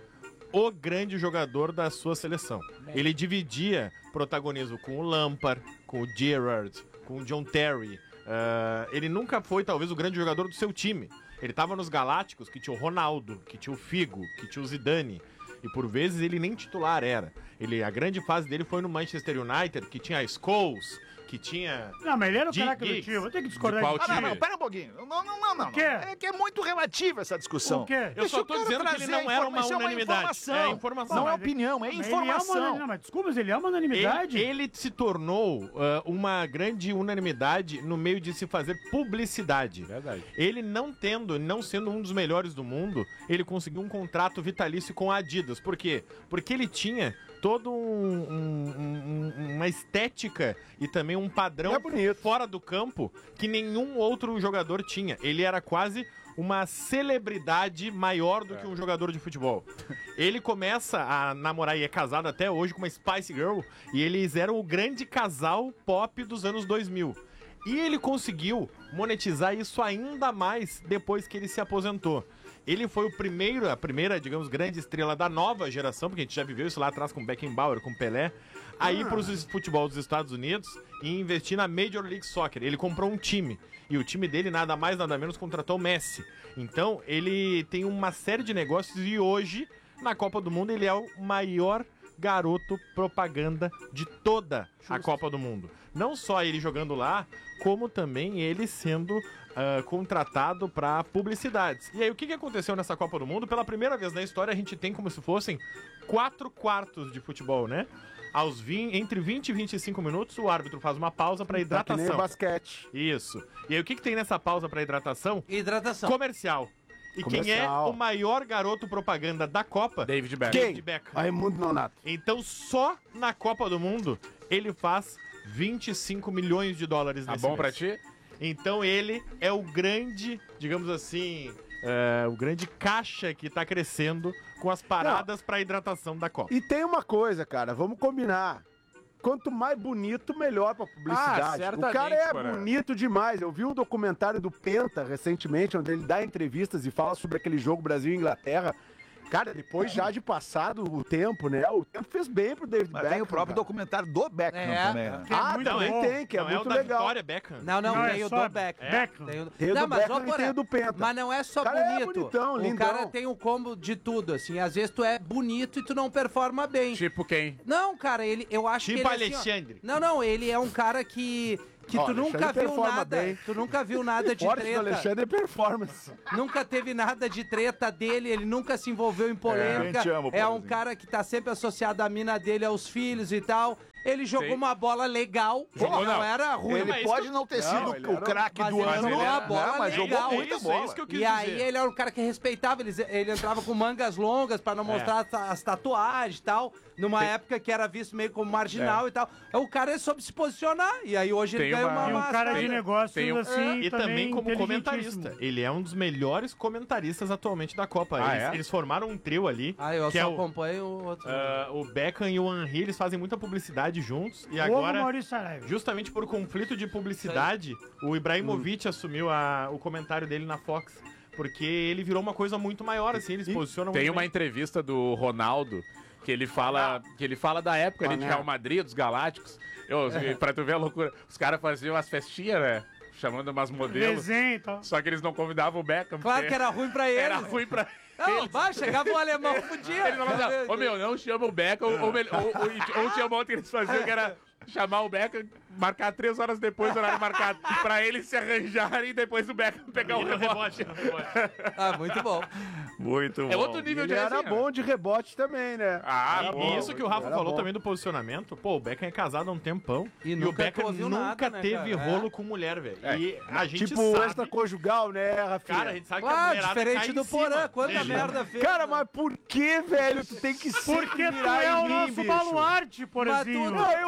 o grande jogador da sua seleção. Ele dividia protagonismo com o Lampard, com o Gerrard, com o John Terry. Uh, ele nunca foi, talvez, o grande jogador do seu time. Ele estava nos Galácticos, que tinha o Ronaldo, que tinha o Figo, que tinha o Zidane. E por vezes ele nem titular era. Ele, a grande fase dele foi no Manchester United, que tinha a Scholes, que tinha... Não, mas ele era o G craque do Giggs. time. Eu tenho que discordar De de qual ti. time? Ah, não, não, pera um pouquinho. Não, não, não, não. O quê? É que é muito relativa essa discussão. O quê? Eu só Deixa tô o cara dizendo que ele trazer não a era informa- uma isso é unanimidade. informação. É informação. Não é Mas ele- opinião, é Mas ele é uma informação. unanimidade. Mas desculpa, mas ele é uma unanimidade. Ele, ele se tornou ah, uma grande unanimidade no meio de se fazer publicidade. Verdade. Ele não tendo, não sendo um dos melhores do mundo, ele conseguiu um contrato vitalício com a Adidas. Por quê? Porque ele tinha todo um, um- um- uma estética e também um padrão fora do campo que nenhum outro jogador tinha. Ele era quase uma celebridade maior do que um jogador de futebol. Ele começa a namorar e é casado até hoje com uma Spice Girl e eles eram o grande casal pop dos anos dois mil. E ele conseguiu monetizar isso ainda mais depois que ele se aposentou. Ele foi o primeiro, a primeira, digamos, grande estrela da nova geração, porque a gente já viveu isso lá atrás com Beckenbauer, com Pelé, a ir para os futebol dos Estados Unidos e investir na Major League Soccer. Ele comprou um time, e o time dele nada mais, nada menos contratou o Messi. Então, ele tem uma série de negócios e hoje, na Copa do Mundo, ele é o maior garoto propaganda de toda a Copa do Mundo. Não só ele jogando lá, como também ele sendo uh, contratado para publicidades. E aí, o que, que aconteceu nessa Copa do Mundo? Pela primeira vez na história, a gente tem como se fossem quatro quartos de futebol, né? Aos vinte, entre vinte e vinte e cinco minutos, o árbitro faz uma pausa para hidratação. Tá que nem basquete. Isso. E aí, o que, que tem nessa pausa para hidratação? Hidratação. Comercial. E Comercial. quem é o maior garoto propaganda da Copa? David Beckham. David Beckham. Raimundo Nonato. Então, só na Copa do Mundo, ele faz vinte e cinco milhões de dólares Tá nesse bom mês. pra ti? Então, ele é o grande, digamos assim, é, o grande caixa que tá crescendo com as paradas para hidratação da Copa. E tem uma coisa, cara, vamos combinar. Quanto mais bonito, melhor pra Ah, publicidade. certamente, o cara é Porã. bonito demais. Eu vi um documentário do Penta recentemente, onde ele dá entrevistas e fala sobre aquele jogo Brasil e Inglaterra. Cara, depois já de passado o tempo, né? O tempo fez bem pro David Mas Beckham. tem o próprio cara. documentário do Beckham É. também, né? Que é Ah, muito também bom. tem, que é não é muito o da legal. Vitória Beckham? Não, não, Não, é tem o só do Beck. Beckham. Tem o... Tem o não, do mas, Beckham ô, e Porã, tem o do Penta. mas não é só O cara é bonito. bonitão, o lindão. cara tem um combo de tudo, assim. Às vezes tu é bonito e tu não performa bem. Tipo quem? Não, cara, ele, eu acho Tipo que ele, assim, ó, Alexandre. não, não, ele é um cara que que Ó, tu nunca Alexandre viu performa nada, bem. tu nunca viu nada de Forte do treta. Alexandre é performance. Nunca teve nada de treta dele, ele nunca se envolveu em polêmica. É, te amo, é um Porazinho. cara que tá sempre associado à mina dele, aos filhos e tal. Ele jogou Sim. uma bola legal, Jogou não, não. era ruim. Ele mas pode isso- não ter Não, sido ele o era- craque mas do ele ano, jogou né? uma bola mas jogou legal. muita Isso, bola. é isso que eu quis E aí dizer. ele era um cara que respeitava, ele, ele entrava com mangas longas pra não mostrar as, as tatuagens e tal, numa época que era visto meio como marginal e tal. O cara soube se posicionar, e aí hoje ele Tem ganha uma- uma... E um massa, cara né? de negócios tem um- assim, E também como inteligentíssimo. comentarista. Ele é um dos melhores comentaristas atualmente da Copa. Ah, eles, é? eles formaram um trio ali. Ah, eu que só é o, acompanho o outro. ah, o Beckham e o Henry, eles fazem muita publicidade juntos. E Ovo agora, Maurício Saraiva. justamente por conflito de publicidade, o Ibrahimovic assumiu a- o comentário dele na Fox. Porque ele virou uma coisa muito maior, assim, eles posicionam Tem muito uma bem. entrevista do Ronaldo que ele fala, que ele fala da época ali de Mané. Real Madrid, dos Galácticos. Eu, pra tu ver a loucura, os caras faziam as festinhas, né? Chamando umas modelos. Desenho e tal. Só que eles não convidavam o Beckham. Claro porque que era ruim pra ele. Era ruim pra Não, vai, chegava o alemão, podia. Eles falavam assim, ô meu, não chama o Beckham, ou, ou, ou, ou tinha uma outra que eles faziam que era chamar o Beckham, marcar três horas depois do horário marcado, pra eles se arranjarem e depois o Beckham pegar o Ele é rebote. Ah, muito bom. Muito É outro nível Ele de era resenha. bom de rebote também, né? Ah, E bom. isso que o Rafa era falou bom. também do posicionamento, pô, o Beckham é casado há um tempão. E E, o nunca Beckham ouviu nunca nada, né, teve cara? rolo É. com mulher, velho. É. E a gente Tipo sabe... extraconjugal, né, Rafinha? Cara, a gente sabe que a Claro, mulherada diferente cai do em cima. Porã, quanta Deixa. merda fez. Cara, mas por que, velho? Tu tem que sempre Porque tu virar é em o mim, nosso bicho. baluarte, Mas porzinho. tu- Não, eu sou,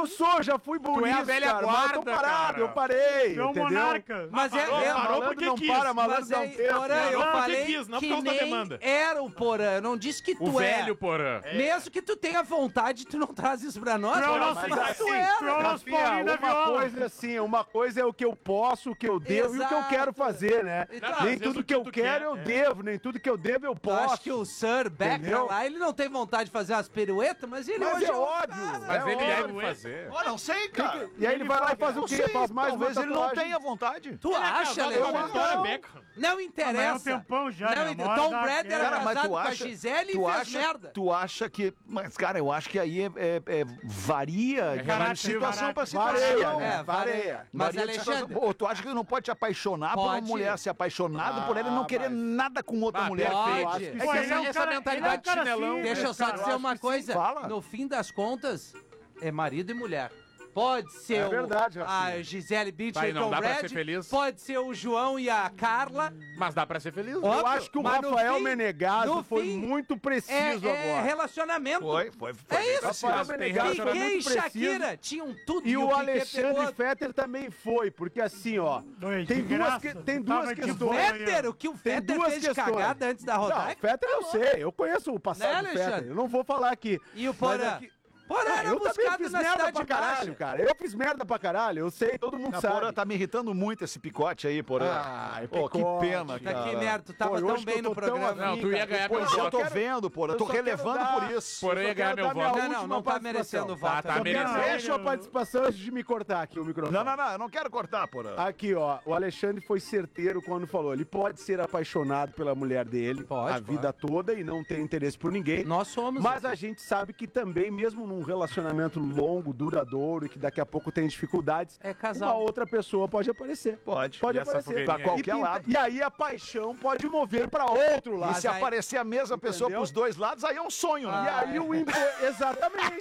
já fui bom Tu é a nisso, velha cara, mas eu tô guarda, parado, cara. eu parei, Tu é um entendeu? monarca. Mas é, Parou, é parou malandro porque não quis. para, malandro Mas não é, tem. Porã, eu Não, porque falei quis, não por que causa da nem demanda. era o Porã. Eu não disse que tu O é. velho Porã. Mesmo que tu tenha vontade, tu não traz isso pra nós. Tu é o Porã, nosso- mas tu assim, é. tu é o nosso Rafinha, Paulinho da uma Viola. coisa é assim, uma coisa é o que eu posso, o que eu devo e o que eu Exato. quero fazer, né? Então, nem às vezes tudo o que eu que tu quero quer, eu é. devo, nem tudo que eu devo eu Eu posso. acho que o Sir Becker Entendeu? lá, ele não tem vontade de fazer umas piruetas, mas ele Mas hoje é um óbvio, cara. Mas é ele óbvio. deve fazer. Ó, não sei, cara. E aí ele vai lá e faz o Não quê? sei, Faz mais talvez uma ele não tatuagem. tenha vontade. Tu acha, Leandro? Agora, Beckham. Não Ah, mas é um interessa. tempão já, Não né? inter- Uma hora Tom dá Brady era aquela- Cara, mas casado tu com a acha, Gisele e tu fez acha, merda. tu acha que, mas cara, eu acho que aí é, é- é- varia de relativo, situação pra relativo. situação. Vareia, É, né? vareia. Mas, Varia de situação. Alexandre, Pô, tu acha que não pode te apaixonar por uma Pode. mulher, ser apaixonado por ela e não Ah, querer mas- nada com outra Ah, mulher? pode. Eu acho que É Pô, que ele essa, é um essa cara- mentalidade ele é um cara chinelão. simples. deixa eu só cara, dizer eu uma acho que coisa. sim. Fala. No fim das contas, é marido e mulher. Pode ser É o- verdade, a Rafinha. Gisele Bündchen Vai, e não Tom dá pra Brady, ser feliz. pode ser o João e a Carla. Mas dá pra ser feliz. Eu Óbvio, acho que o mas no Rafael fim- Menegaso no foi fim, muito É, preciso é agora. relacionamento. Foi, foi, foi. É isso. Rafael Mas tem Menegaso foi Piquet e muito preciso. Shakira tinham tudo. E o Piquet Alexandre pegou- Fetter também foi, porque assim, ó, Dois, tem de duas, graça, que- tem tu duas tava de questões. boa. Fetter, o que o Tem Fetter duas fez de questões. cagada antes da Não, rodagem. o Fetter eu sei, eu conheço o passado Né, do Fetter, Alexandre? eu não vou falar aqui. E o Mas Porã? é que- Porã Ah, era eu também buscado fiz na merda cidade pra caralho, baixa. cara. Eu fiz merda pra caralho, eu sei, todo mundo A sabe. Porã tá me irritando muito esse picote aí, Porã. Ai, Pô, que picote, pena, Tá cara. aqui, merda, tu tava Pô, tão hoje bem que eu no tô tão programa. Não, tu ia cara, ganhar depois meu Pois eu voto. tô quero- vendo, Porã. eu Tô só quero relevando dar- por isso. Porã eu ia só ganhar quero meu dar minha voto. Não, não, última não tá participação. merecendo voto. Tá, tá Só quero merecendo. dar a última participação antes de me cortar aqui o microfone. Não, não, não, eu não quero cortar, Porã. Aqui, ó, o Alexandre foi certeiro quando falou. Ele pode ser apaixonado pela mulher dele Pode, a pode. vida toda e não ter interesse por ninguém. Nós somos. Mas a gente sabe que também, mesmo num relacionamento longo, duradouro e que daqui a pouco tem dificuldades, É casal. uma outra pessoa pode aparecer. Pode. Pode E essa aparecer. fogueirinha Pra qualquer e, pinta- lado. e aí a paixão pode mover pra outro E lado. se aí- aparecer a mesma pessoa Entendeu? pros dois lados, aí é um sonho, né? E aí o impo... Exatamente.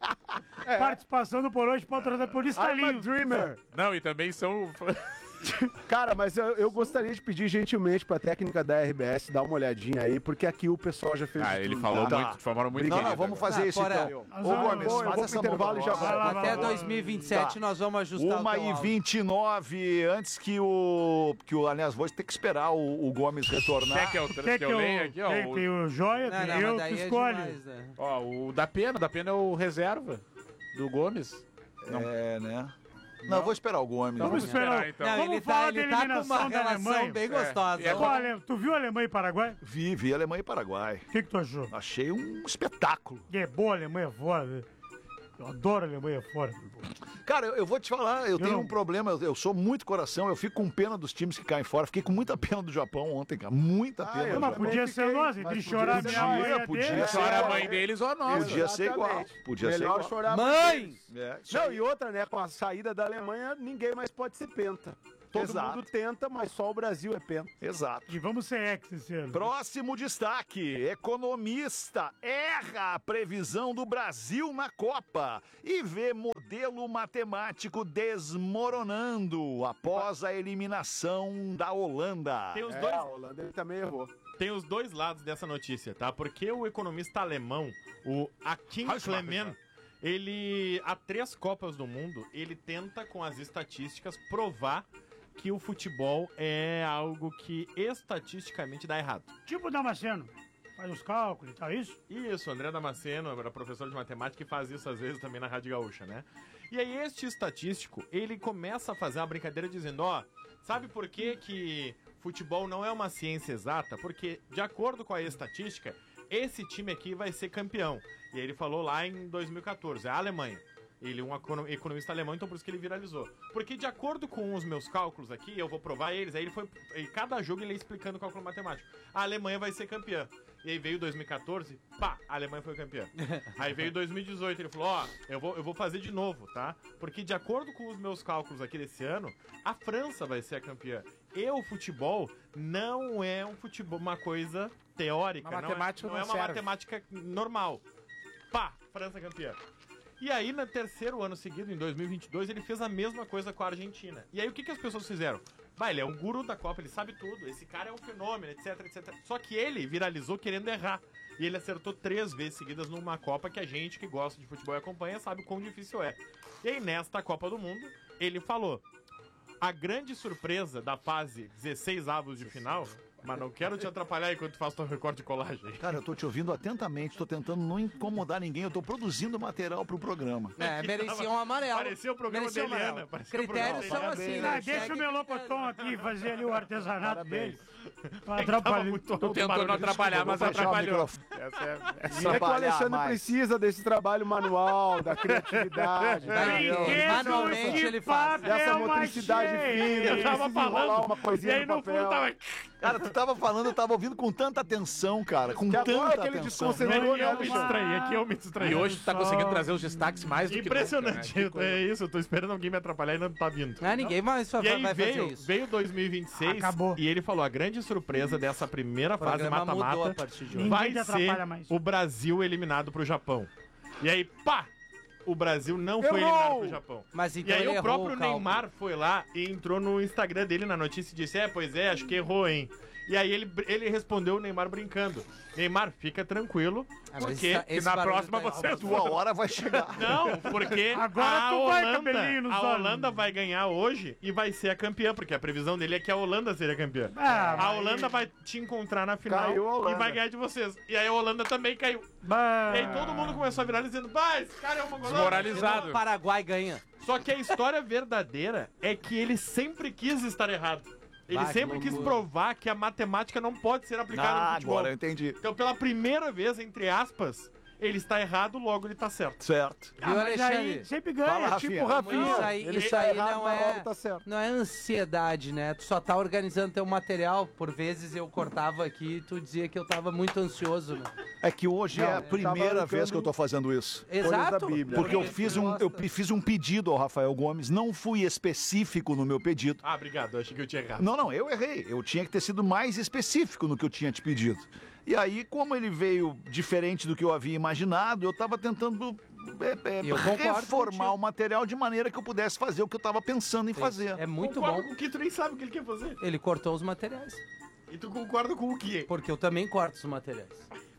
É. Participação do Por Hoje patrocinada por I'm a Estalinho. dreamer. Não, e também são. Cara, mas eu, eu gostaria de pedir gentilmente pra técnica da R B S dar uma olhadinha aí, porque aqui o pessoal já fez Ah, de ele tudo, falou tá? muito, de forma muito Não, não, querida. vamos fazer Ah, isso Porã. então. Nós Ô, vamos- Gomes, Bom, eu faz vou essa pro intervalo e já mão pra volto. nós. Vai lá, Até vai lá. dois mil e vinte e sete Tá. nós vamos ajustar Uma o teu e áudio. vinte e nove, antes que o, que o, aliás, vou ter que esperar o, o Gomes retornar. Quer que eu, Quer que que eu eu, leia aqui, ó? tem, o- tem o Joia, Não, tem não, eu, mas tu daí é escolhe. demais, né? Ó, o da Pena, o da Pena é o reserva do Gomes. É, né? Não, eu vou esperar o Gomes. Vamos esperar. então. Não, Vamos ele falar tá, da ele tá com uma eliminação da relação Alemanha. bem É, gostosa. e é Pô, ó. Ale- tu viu Alemanha e Paraguai? Vi, vi Alemanha e Paraguai. O que, que tu achou? Achei um espetáculo. Que é boa a Alemanha fora. né? Eu adoro a Alemanha fora. Cara, eu, eu vou te falar, eu, Eu tenho não- um problema, eu, eu sou muito coração, eu fico com pena dos times que caem fora. Fiquei com muita pena do Japão ontem, cara. Muita pena. eu do Mas Japão. podia ser nós, mas entre podia chorar ser minha nós. mãe Podia dele. ser. Chora a mãe deles ou a nossa. Podia ser igual. Exatamente. Podia ser Melhor igual. chorar Mãe! É, isso Não, aí. e outra, né? Com a saída da Alemanha, ninguém mais pode ser penta. Todo Exato. mundo tenta, mas só o Brasil é penta. Exato. E vamos ser ex esse ano. Próximo destaque: economista erra a previsão do Brasil na Copa e vê modelo matemático desmoronando após a eliminação da Holanda. Tem os É, dois, a Holanda ele também errou. tem os dois lados dessa notícia, tá? Porque o economista alemão, o Akin Clement, ele, há três Copas do Mundo, ele tenta, com as estatísticas, provar que o futebol é algo que estatisticamente dá errado. Tipo o Damasceno. Faz os cálculos e tal, isso? Isso, André Damasceno, era professor de matemática e faz isso às vezes também na Rádio Gaúcha, né? E aí este estatístico, ele começa a fazer uma brincadeira dizendo, ó, sabe por que que futebol não é uma ciência exata? Porque, de acordo com a estatística, esse time aqui vai ser campeão. E aí ele falou lá em dois mil e catorze, a Alemanha. Ele é um econo- economista alemão, então por isso que ele viralizou. Porque de acordo com os meus cálculos aqui, eu vou provar eles, aí ele foi. E cada jogo ele ia explicando o cálculo matemático. A Alemanha vai ser campeã. E aí veio dois mil e catorze, pá, a Alemanha foi campeã. Aí veio dois mil e dezoito, ele falou, ó, eu vou, eu vou fazer de novo, tá? Porque de acordo com os meus cálculos aqui desse ano, a França vai ser a campeã. E o futebol não é um futebol, uma coisa teórica. Uma não matemática é, não é não uma serve. matemática normal. Pá, França campeã. E aí, no terceiro ano seguido, em dois mil e vinte e dois, ele fez a mesma coisa com a Argentina. E aí, o que, que as pessoas fizeram? Bah, ele é um guru da Copa, ele sabe tudo, esse cara é um fenômeno, etc, etcétera. Só que ele viralizou querendo errar. E ele acertou três vezes seguidas numa Copa que a gente que gosta de futebol e acompanha sabe o quão difícil é. E aí, nesta Copa do Mundo, ele falou: a grande surpresa da fase dezesseis avos de final... Mas não quero te atrapalhar enquanto tu faz teu recorte de colagem. Cara, eu tô te ouvindo atentamente, tô tentando não incomodar ninguém, eu tô produzindo material pro programa. É, merecia um amarelo. Parecia o programa Merecia um da Eliana. amarelo. parecia o Critérios programa são da assim, Eliana. né? Ah, deixa o melocotão aqui fazer ali o artesanato dele. Tava Atrapalhou. muito Tô tentando barulho. atrapalhar, mas Vou fechar o atrapalhou. microfone. Essa é, essa E é que o Trabalhar Alexandre mais. precisa desse trabalho manual, da criatividade, Vai entendeu? ver. Brinquedos Manualmente de ele faz. papel Dessa motricidade machê. fina, Eu tava precisa enrolar falando. uma E coisinha aí, no no fundo, papel. tava... Cara, tu tava falando, eu tava ouvindo com tanta atenção, cara. Com Que agora tanta que ele atenção. desconcentrou, Aqui né, eu me Alexandre? distraí, aqui eu me distraí. E hoje tu tá Só- conseguindo trazer os destaques mais do que Impressionante, nunca, né? Que coisa. é isso, eu tô esperando alguém me atrapalhar e não tá vindo. Ah, ninguém mais vai, E aí vai veio, fazer isso. veio dois mil e vinte e seis Acabou. e ele falou: a grande surpresa dessa primeira fase programa mudou a mata-mata partir de hoje. vai Ninguém te ser atrapalha mais. o Brasil eliminado pro Japão. E aí, pá! O Brasil não foi Errou! eliminado pro Japão. Mas então E aí ele o errou próprio cálculo. Neymar foi lá e entrou no Instagram dele na notícia e disse: é, pois é, acho que errou, hein? E aí ele, ele respondeu o Neymar brincando: Neymar, fica tranquilo, Ah, mas porque esse- que esse na barulho próxima tá- você é A tua hora vai chegar. Não, porque Agora a tu vai, Holanda, cabelinho nos a olhos. Holanda vai ganhar hoje e vai ser a campeã, porque a previsão dele é que a Holanda seria campeã. Ah, a mas- Holanda vai te encontrar na final Caiu a Holanda. e vai ganhar de vocês. E aí a Holanda também caiu. Bah. E aí todo mundo começou a virar dizendo: bah, esse cara é um mongolão. Desmoralizado. O Paraguai ganha. Só que a história verdadeira é que ele sempre quis estar errado. Ele Bah, que sempre quis loucura. provar que a matemática não pode ser aplicada Ah, no futebol. agora eu entendi. Então, pela primeira vez, entre aspas, ele está errado, logo ele está certo. Certo. Ah, Viu, mas Alexandre? aí sempre ganha. Fala, Rafinha. Tipo o Rafinha, Isso aí, ele isso está aí errado, não mas é, logo tá certo. não é ansiedade, né? Tu só tá organizando teu material. Por vezes eu cortava aqui e tu dizia que eu tava muito ansioso, né? É que hoje Não, é a eu tava primeira arrancando vez que eu tô fazendo isso. Exato. da Bíblia. Porque eu fiz um, eu pe- fiz um pedido ao Rafael Gomes, não fui específico no meu pedido. Ah, obrigado, eu achei que eu tinha errado. Não, não, eu errei. Eu tinha que ter sido mais específico no que eu tinha te pedido. E aí, como ele veio diferente do que eu havia imaginado, eu tava tentando é, é, Eu concordo reformar contigo. o material de maneira que eu pudesse fazer o que eu tava pensando em fazer. É muito Concordo bom. com o que tu nem sabe o que ele quer fazer. Ele cortou os materiais. E tu concorda com o quê? Porque eu também corto os materiais.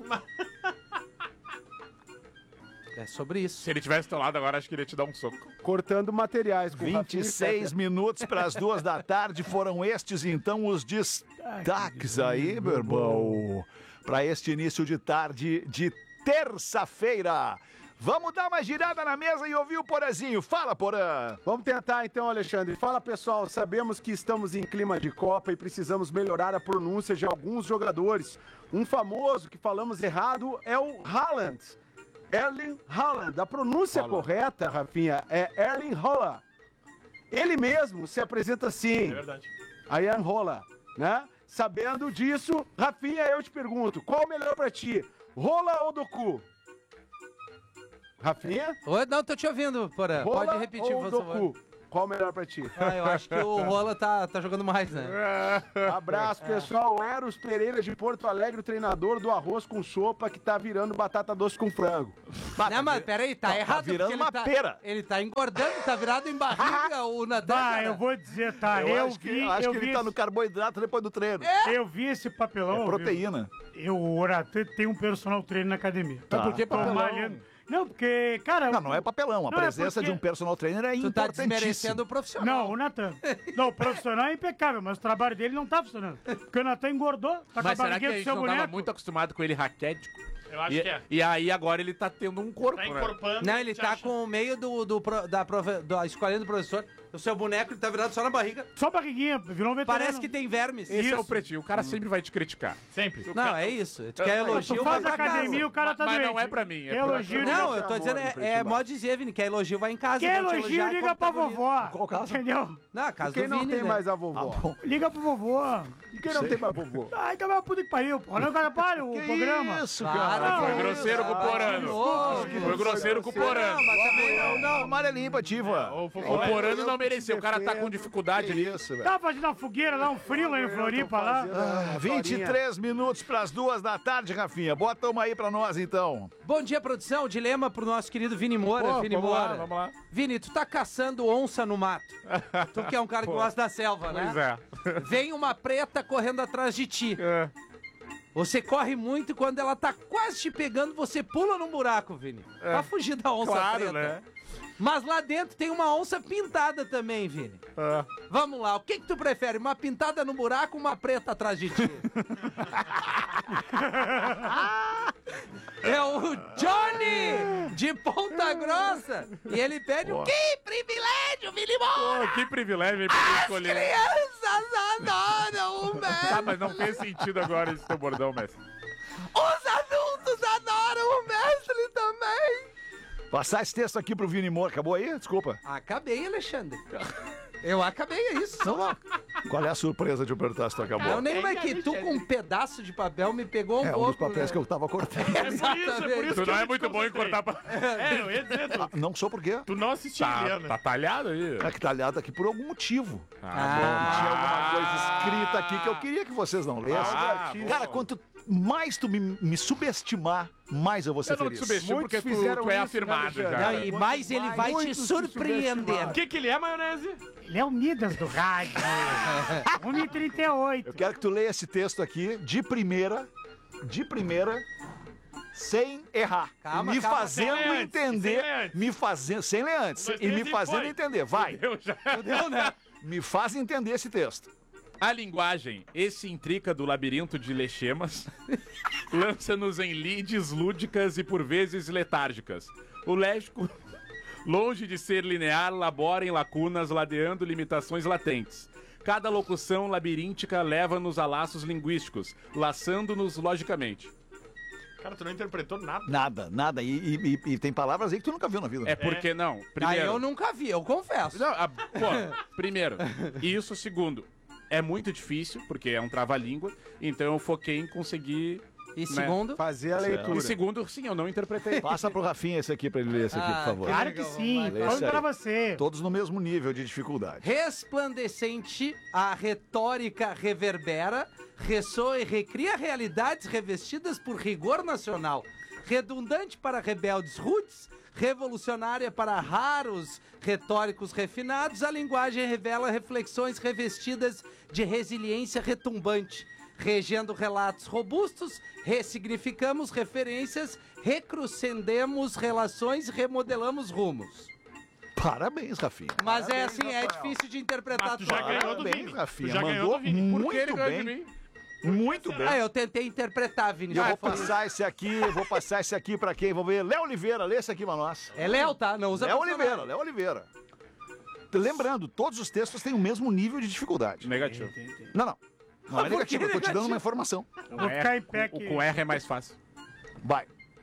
É sobre isso. Se ele tivesse do teu lado agora, acho que ele ia te dar um soco. Cortando materiais com vinte e seis minutos para as duas da tarde foram estes, então, os destaques aí, meu irmão, para este início de tarde de terça-feira. Vamos dar uma girada na mesa e ouvir o Porazinho. Fala, Porã! Vamos tentar então, Alexandre. Fala, pessoal. Sabemos que estamos em clima de Copa e precisamos melhorar a pronúncia de alguns jogadores. Um famoso que falamos errado é o Haaland. Erling Haaland. A pronúncia correta, Rafinha, é Erling Haaland. Ele mesmo se apresenta assim. É verdade. Ian Rola, né? Sabendo disso, Rafinha, eu te pergunto, qual o melhor pra ti? Rola ou Doku? Rafinha? Oi, não, tô te ouvindo, Porã. Rola Pode repetir, ou por Doku? favor. Qual o melhor pra ti? Ah, eu acho que o Rola tá, tá jogando mais, né? Abraço, pessoal. Eros Pereira de Porto Alegre, o treinador do arroz com sopa que tá virando batata doce com frango. Não, mas peraí, tá Tá errado. virando porque uma ele tá, pera. Ele tá engordando, tá virado em barriga o Natan. Bah, cara. eu vou dizer, tá? Eu, Eu, acho que, vi, acho eu que vi ele tá esse- no carboidrato depois do treino. Eu vi esse papelão. É viu? proteína. Eu, o Oratê tem um personal trainer na academia. Tá. por que papelão? malhando. Não, porque, cara... Não, não é papelão. A Não, é presença porque- de um personal trainer é Tu tá importantíssima. desmerecendo o profissional. Não, o Natan. Não, o profissional é impecável, mas o trabalho dele não tá funcionando. Porque o Natan engordou, tá Mas com a será que barriguinha a do gente seu não tava boneco. muito acostumado com ele raquético? Eu acho E, que é. e aí agora ele tá tendo um corpo, Tá né? encorpando. Não, ele te tá acha- com o meio do, do, pro- da, prove- da escolinha do professor. O seu boneco ele tá virado só na barriga. Só barriguinha, virou um veterano. Parece que tem vermes. Esse é o Isso. pretinho. O cara sempre vai te criticar. Sempre. Não, é isso. Tu quer elogio, Tu vai faz pra academia, casa. o cara tá Mas doente. não é pra mim, é Quer pra- elogio, Não, liga- eu tô dizendo, é, é modo de dizer, Vini, quer elogio, vai em casa. Quer vão te elogio, elogiar liga como pra tá bonito. vovó. Qual caso? Entendeu? Não, a casa Quem do não Vini, tem né? mais a vovó? Liga pro vovô. E quem não tem mais vovô? Ai, que vai puta que pariu, pô. Não atrapalha o programa. Isso, Claro, cara. Foi Não, grosseiro com o Porano. Ô, Foi grosseiro com o Porano. Não, mas também não, Não, amarelinho pra Diva. O, O Porano não não mereceu. O cara tá com dificuldade ali. Isso, velho. Tava fazendo uma fogueira lá, um frio lá em Floripa lá. Ah, vinte e três minutos pras duas da tarde, Rafinha. Bota uma aí pra nós, então. Bom dia, produção. Dilema pro nosso querido Vini Moura. Pô, Vini vamos lá, Moura. vamos lá. Vini, tu tá caçando onça no mato. Tu que é um cara que Pô. gosta da selva, né? Pois é. Vem uma preta correndo atrás de ti. É. Você corre muito e quando ela tá quase te pegando, você pula num buraco, Vini. É. Pra fugir da onça Claro, preta. né? Mas lá dentro tem uma onça pintada também, Vini. É. Vamos lá, o que que tu prefere? Uma pintada no buraco ou uma preta atrás de ti? É o Johnny de Ponta Grossa. E ele pede o que privilégio, Vini Moura! Pô, que privilégio aí pra você As escolher. crianças adoram o mestre! Tá, mas não fez sentido agora esse teu bordão, mestre. Os adultos adoram o mestre também! Passar esse texto aqui pro Vini Moura. Acabou aí? Desculpa. Acabei, Alexandre. Eu acabei, é isso. Qual é a surpresa de eu perguntar se tu acabou? Eu nem mais que tu com um pedaço de papel me pegou um É um pouco. dos papéis né? que eu tava cortando. Exatamente. Tu não é muito bom em cortar pra... É, eu ia dizer, tu, Ah, não sou por quê? tu não assistiu Tá, Eliana. tá talhado aí. É que tá talhado aqui por algum motivo. Ah, Tinha alguma coisa escrita aqui que eu queria que vocês não lessem. Ah, Cara, bom. quanto mais tu me, me subestimar, mais eu vou ser Eu não te feliz. subestimo Muitos porque tu, fizeram tu é isso, afirmado né, já. Não, e mais ele vai te Muitos se surpreender. subestimaram. O que que ele é, maionese? Ele é o Midas do rádio. um e trinta e oito. Eu quero que tu leia esse texto aqui de primeira, de primeira, sem errar. Calma, me calma, fazendo sem ler antes, entender, sem ler antes. me fazendo, sem ler antes, Dois, e me três e fazendo foi. entender. Vai, Eu já... Entendeu, né? me faz entender esse texto. A linguagem excentrica do labirinto de lechemas lança-nos em lides lúdicas e por vezes letárgicas. O léxico, longe de ser linear, labora em lacunas, ladeando limitações latentes. Cada locução labiríntica leva-nos a laços linguísticos, laçando-nos logicamente. Cara, tu não interpretou nada. Nada, nada. E, e- e- e tem palavras aí que tu nunca viu na vida. É porque não. Aí Primeiro, eu nunca vi, eu confesso. Não, a- pô, primeiro, isso. Segundo, é muito difícil, porque é um trava-língua, então eu foquei em conseguir... E né? segundo? Fazer a leitura. E segundo, sim, eu não interpretei. Passa pro Rafinha esse aqui pra ele ler esse aqui, Ah, por favor. Claro que sim. Lê esse Falando aí. pra você. Todos no mesmo nível de dificuldade. Resplandecente, a retórica reverbera, ressoa e recria realidades revestidas por rigor nacional. Redundante para rebeldes rudes, revolucionária para raros retóricos refinados, a linguagem revela reflexões revestidas de resiliência retumbante. Regendo relatos robustos, ressignificamos referências, recrudescendemos relações e remodelamos rumos. Parabéns, Rafinha. Mas é Parabéns, assim, é Rafael. difícil de interpretar Mas tu já tudo. ganhou do Parabéns, Vini. Rafinha. Tu já ganhou Mandou do Vini. muito Por que ele ganhou de bem. mim? Muito bem. Ah, eu tentei interpretar, Vini. E eu já vou foi. passar esse aqui, eu vou passar esse aqui pra quem? Vou ver. Léo Oliveira, lê esse aqui pra nós. É Léo, tá? Não usa Léo personagem. Oliveira, Léo Oliveira. Lembrando, todos os textos têm o mesmo nível de dificuldade. Negativo. Não, não. Não é Por que negativo, eu tô te dando negativo? uma informação. Vou ficar em pé O aqui. com R é mais fácil. Vai.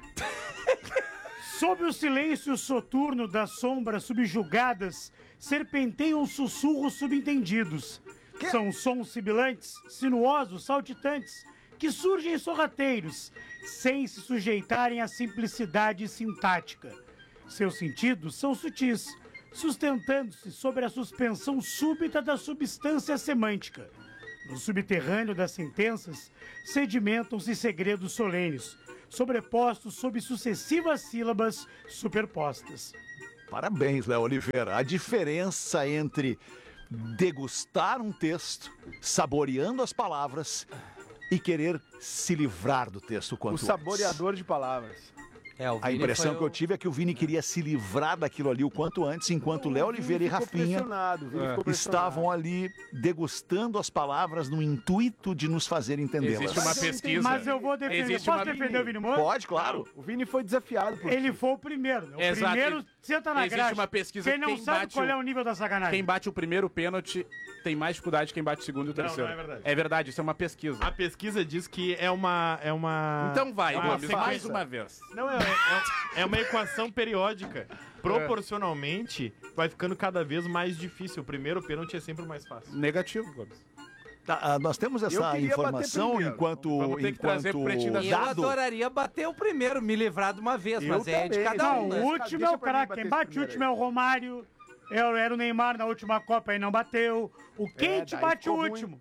Sob o silêncio soturno das sombras subjugadas, serpenteiam sussurros subentendidos. São sons sibilantes, sinuosos, saltitantes, que surgem sorrateiros, sem se sujeitarem à simplicidade sintática. Seus sentidos são sutis, sustentando-se sobre a suspensão súbita da substância semântica. No subterrâneo das sentenças, sedimentam-se segredos solenes, sobrepostos sob sucessivas sílabas superpostas. Parabéns, Léo Oliveira. A diferença entre degustar um texto, saboreando as palavras e querer se livrar do texto o quanto O antes. saboreador de palavras. É, o A Vini impressão foi que eu tive é que o Vini queria se livrar daquilo ali o quanto antes, enquanto Léo Oliveira e Ficou Rafinha pressionado, o Vini ficou estavam ali degustando as palavras no intuito de nos fazer entendê-las. Existe uma pesquisa. Mas eu vou defender. Existe Posso uma- defender o Vini Moura? Pode, claro. O Vini foi desafiado por Ele foi o primeiro. né? O Exato. primeiro senta na Existe grade. uma pesquisa Quem que não quem sabe bate qual o- é o nível da sacanagem. Quem bate o primeiro pênalti tem mais dificuldade que quem bate o segundo e o Não, terceiro. não é verdade. É verdade, isso é uma pesquisa. A pesquisa diz que é uma. É uma Então vai, é uma Gomes, mais sequência. uma vez. Não, é, é, é uma equação periódica. Proporcionalmente, vai ficando cada vez mais difícil. O primeiro pênalti é sempre o mais fácil. Negativo, Gomes. Tá, ah, nós temos Eu essa queria informação bater primeiro. enquanto, Vamos ter que trazer pro Pretinho da enquanto Eu dado. adoraria bater o primeiro, me livrar de uma vez, Eu mas é de também. cada Não, um, né? o último Deixa é o pra mim craque. bater Quem bate o primeiro último é o Romário. Eu era o Neymar na última Copa e não bateu. O quente daí bate o ficou ruim. último.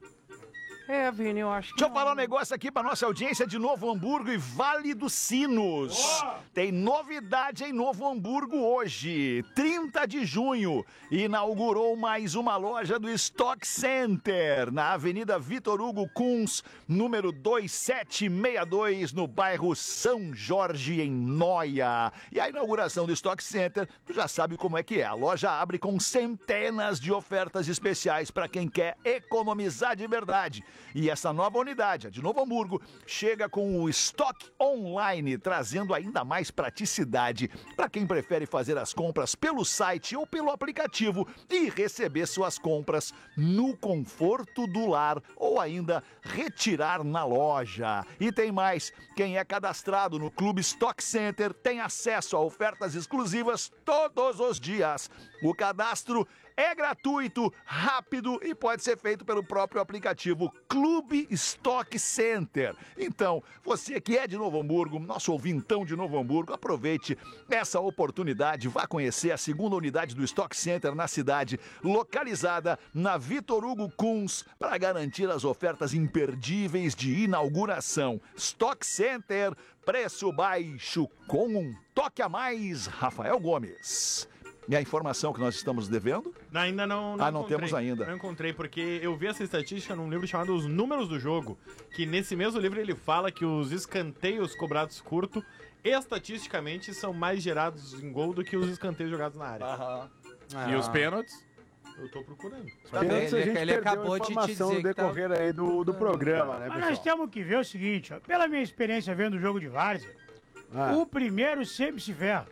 É, Vini, eu acho que Deixa eu falar um negócio aqui pra nossa audiência de Novo Hamburgo e Vale dos Sinos. Tem novidade em Novo Hamburgo hoje, trinta de junho. Inaugurou mais uma loja do Stock Center, na Avenida Vitor Hugo Kunz, número dois sete seis dois, no bairro São Jorge, em Nóia. E a inauguração do Stock Center, tu já sabe como é que é. A loja abre com centenas de ofertas especiais para quem quer economizar de verdade. E essa nova unidade, a de Novo Hamburgo, chega com o estoque online, trazendo ainda mais praticidade para quem prefere fazer as compras pelo site ou pelo aplicativo e receber suas compras no conforto do lar ou ainda retirar na loja. E tem mais, quem é cadastrado no Clube Stock Center tem acesso a ofertas exclusivas todos os dias. O cadastro é gratuito, rápido e pode ser feito pelo próprio aplicativo Clube Stock Center. Então, você que é de Novo Hamburgo, nosso ouvintão de Novo Hamburgo, aproveite essa oportunidade, vá conhecer a segunda unidade do Stock Center na cidade, localizada na Vitor Hugo Kunz, para garantir as ofertas imperdíveis de inauguração. Stock Center, preço baixo com um toque a mais. Rafael Gomes. E a informação que nós estamos devendo? Ainda não, não Ah, não encontrei. temos ainda. Não encontrei, porque eu vi essa estatística num livro chamado Os Números do Jogo, que nesse mesmo livro ele fala que os escanteios cobrados curto, estatisticamente, são mais gerados em gol do que os escanteios jogados na área. Aham. E os pênaltis? Eu tô procurando. Tá vendo? Ele- a gente ele perdeu acabou a de te informação dizer no que tá- decorrer aí do, do programa, né, Mas nós pessoal? temos que ver o seguinte, ó, pela minha experiência vendo o jogo de várzea, Ah. o primeiro sempre se ferra.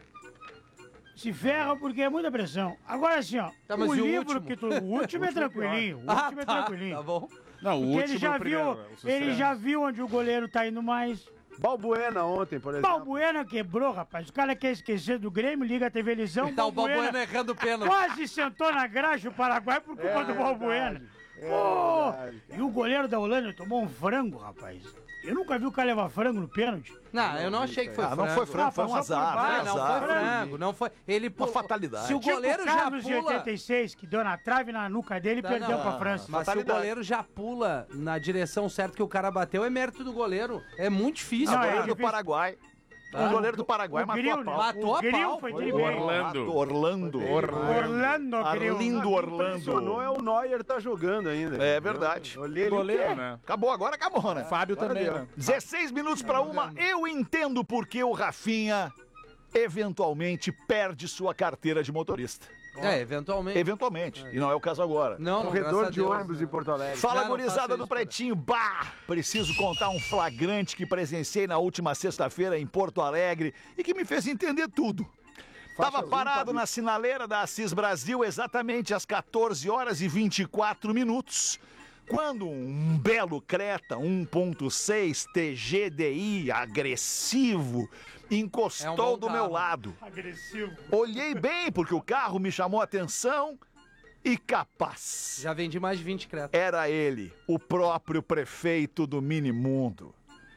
Se ferra porque é muita pressão. Agora assim, ó, Tá, mas o e o livro último? que tu... O último é tranquilinho, o Ah, último é tá, tranquilinho. tá bom. Não, o Porque último ele já é o primeiro, viu, né? O ele sucesso. já viu onde o goleiro tá indo mais. Balbuena ontem, por exemplo. Balbuena quebrou, rapaz. O cara quer esquecer do Grêmio, liga a T V Lisão. Tá o Balbuena errando o pênalti. Quase sentou na graxa o Paraguai por culpa É do Balbuena. verdade, é Pô, verdade, e o goleiro da Holanda tomou um frango, rapaz. Eu nunca vi o cara levar frango no pênalti. Não, eu não achei que foi Ah, frango. não foi frango, foi um passou por azar. baixo. foi Ah, não azar. foi frango, não foi. Ele Uma pulou- fatalidade. Se o Tipo goleiro o já Carlos de pula. oitenta e seis, que deu na trave na nuca dele e Tá, perdeu não. pra França. Mas se o Fatalidade. goleiro já pula na direção certa que o cara bateu, é mérito do goleiro. É muito difícil. O Não, é goleiro do difícil. Paraguai. Ah. O goleiro do Paraguai O matou Gril, a pau. Matou o a Gril pau. foi Foi de o bem. Orlando. Orlando. Orlando, Gril. Arlindo Impressionou Orlando. é o Neuer tá jogando ainda. É verdade. Eu olhei ele, Goleiro, o quê? né? Acabou, agora acabou, né? Fábio Agora também, deu. né? dezesseis minutos para uma, eu entendo porque o Rafinha eventualmente perde sua carteira de motorista. É, eventualmente. Eventualmente. E não é o caso agora. Não, não, graças Corredor a de Deus, ônibus né? em Porto Alegre. Fala, Já não gurizada faço do isso, Pretinho. Bah! Preciso contar um flagrante que presenciei na última sexta-feira em Porto Alegre e que me fez entender tudo. Tava Faixa parado limpa, na sinaleira da Assis Brasil exatamente às quatorze horas e vinte e quatro minutos. Quando um belo Creta um ponto seis T G D I agressivo encostou É um bom do carro. meu lado. Agressivo. Olhei bem porque o carro me chamou a atenção e capaz. Já vendi mais de vinte cretas. Era ele, o próprio prefeito do Minimundo.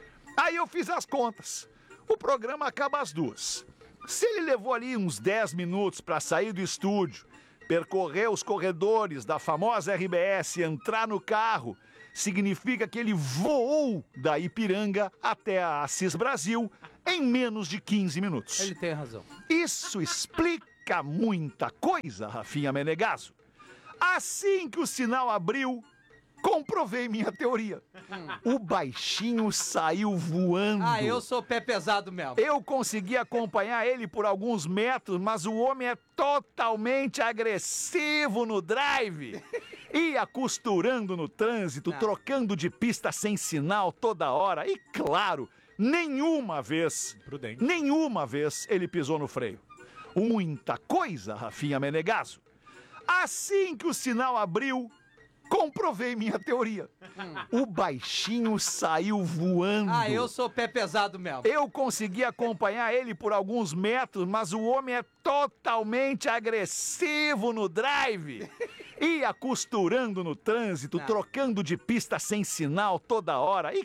Aí eu fiz as contas. O programa acaba às duas. Se ele levou ali uns dez minutos para sair do estúdio, percorrer os corredores da famosa R B S e entrar no carro, significa que ele voou da Ipiranga até a Assis Brasil em menos de quinze minutos. Ele tem razão. Isso explica muita coisa, Rafinha Menegaso. Assim que o sinal abriu, comprovei minha teoria. O baixinho saiu voando. Ah, eu sou pé pesado mesmo. Eu consegui acompanhar ele por alguns metros, mas o homem é totalmente agressivo no drive. Ia costurando no trânsito, Não. trocando de pista sem sinal toda hora. E claro, nenhuma vez, Prudente. nenhuma vez ele pisou no freio. Muita coisa, Rafinha Menegaso. Assim que o sinal abriu, comprovei minha teoria. O baixinho saiu voando. Ah, eu sou pé pesado mesmo. Eu consegui acompanhar ele por alguns metros, mas o homem é totalmente agressivo no drive. Ia costurando no trânsito, Não. trocando de pista sem sinal toda hora. E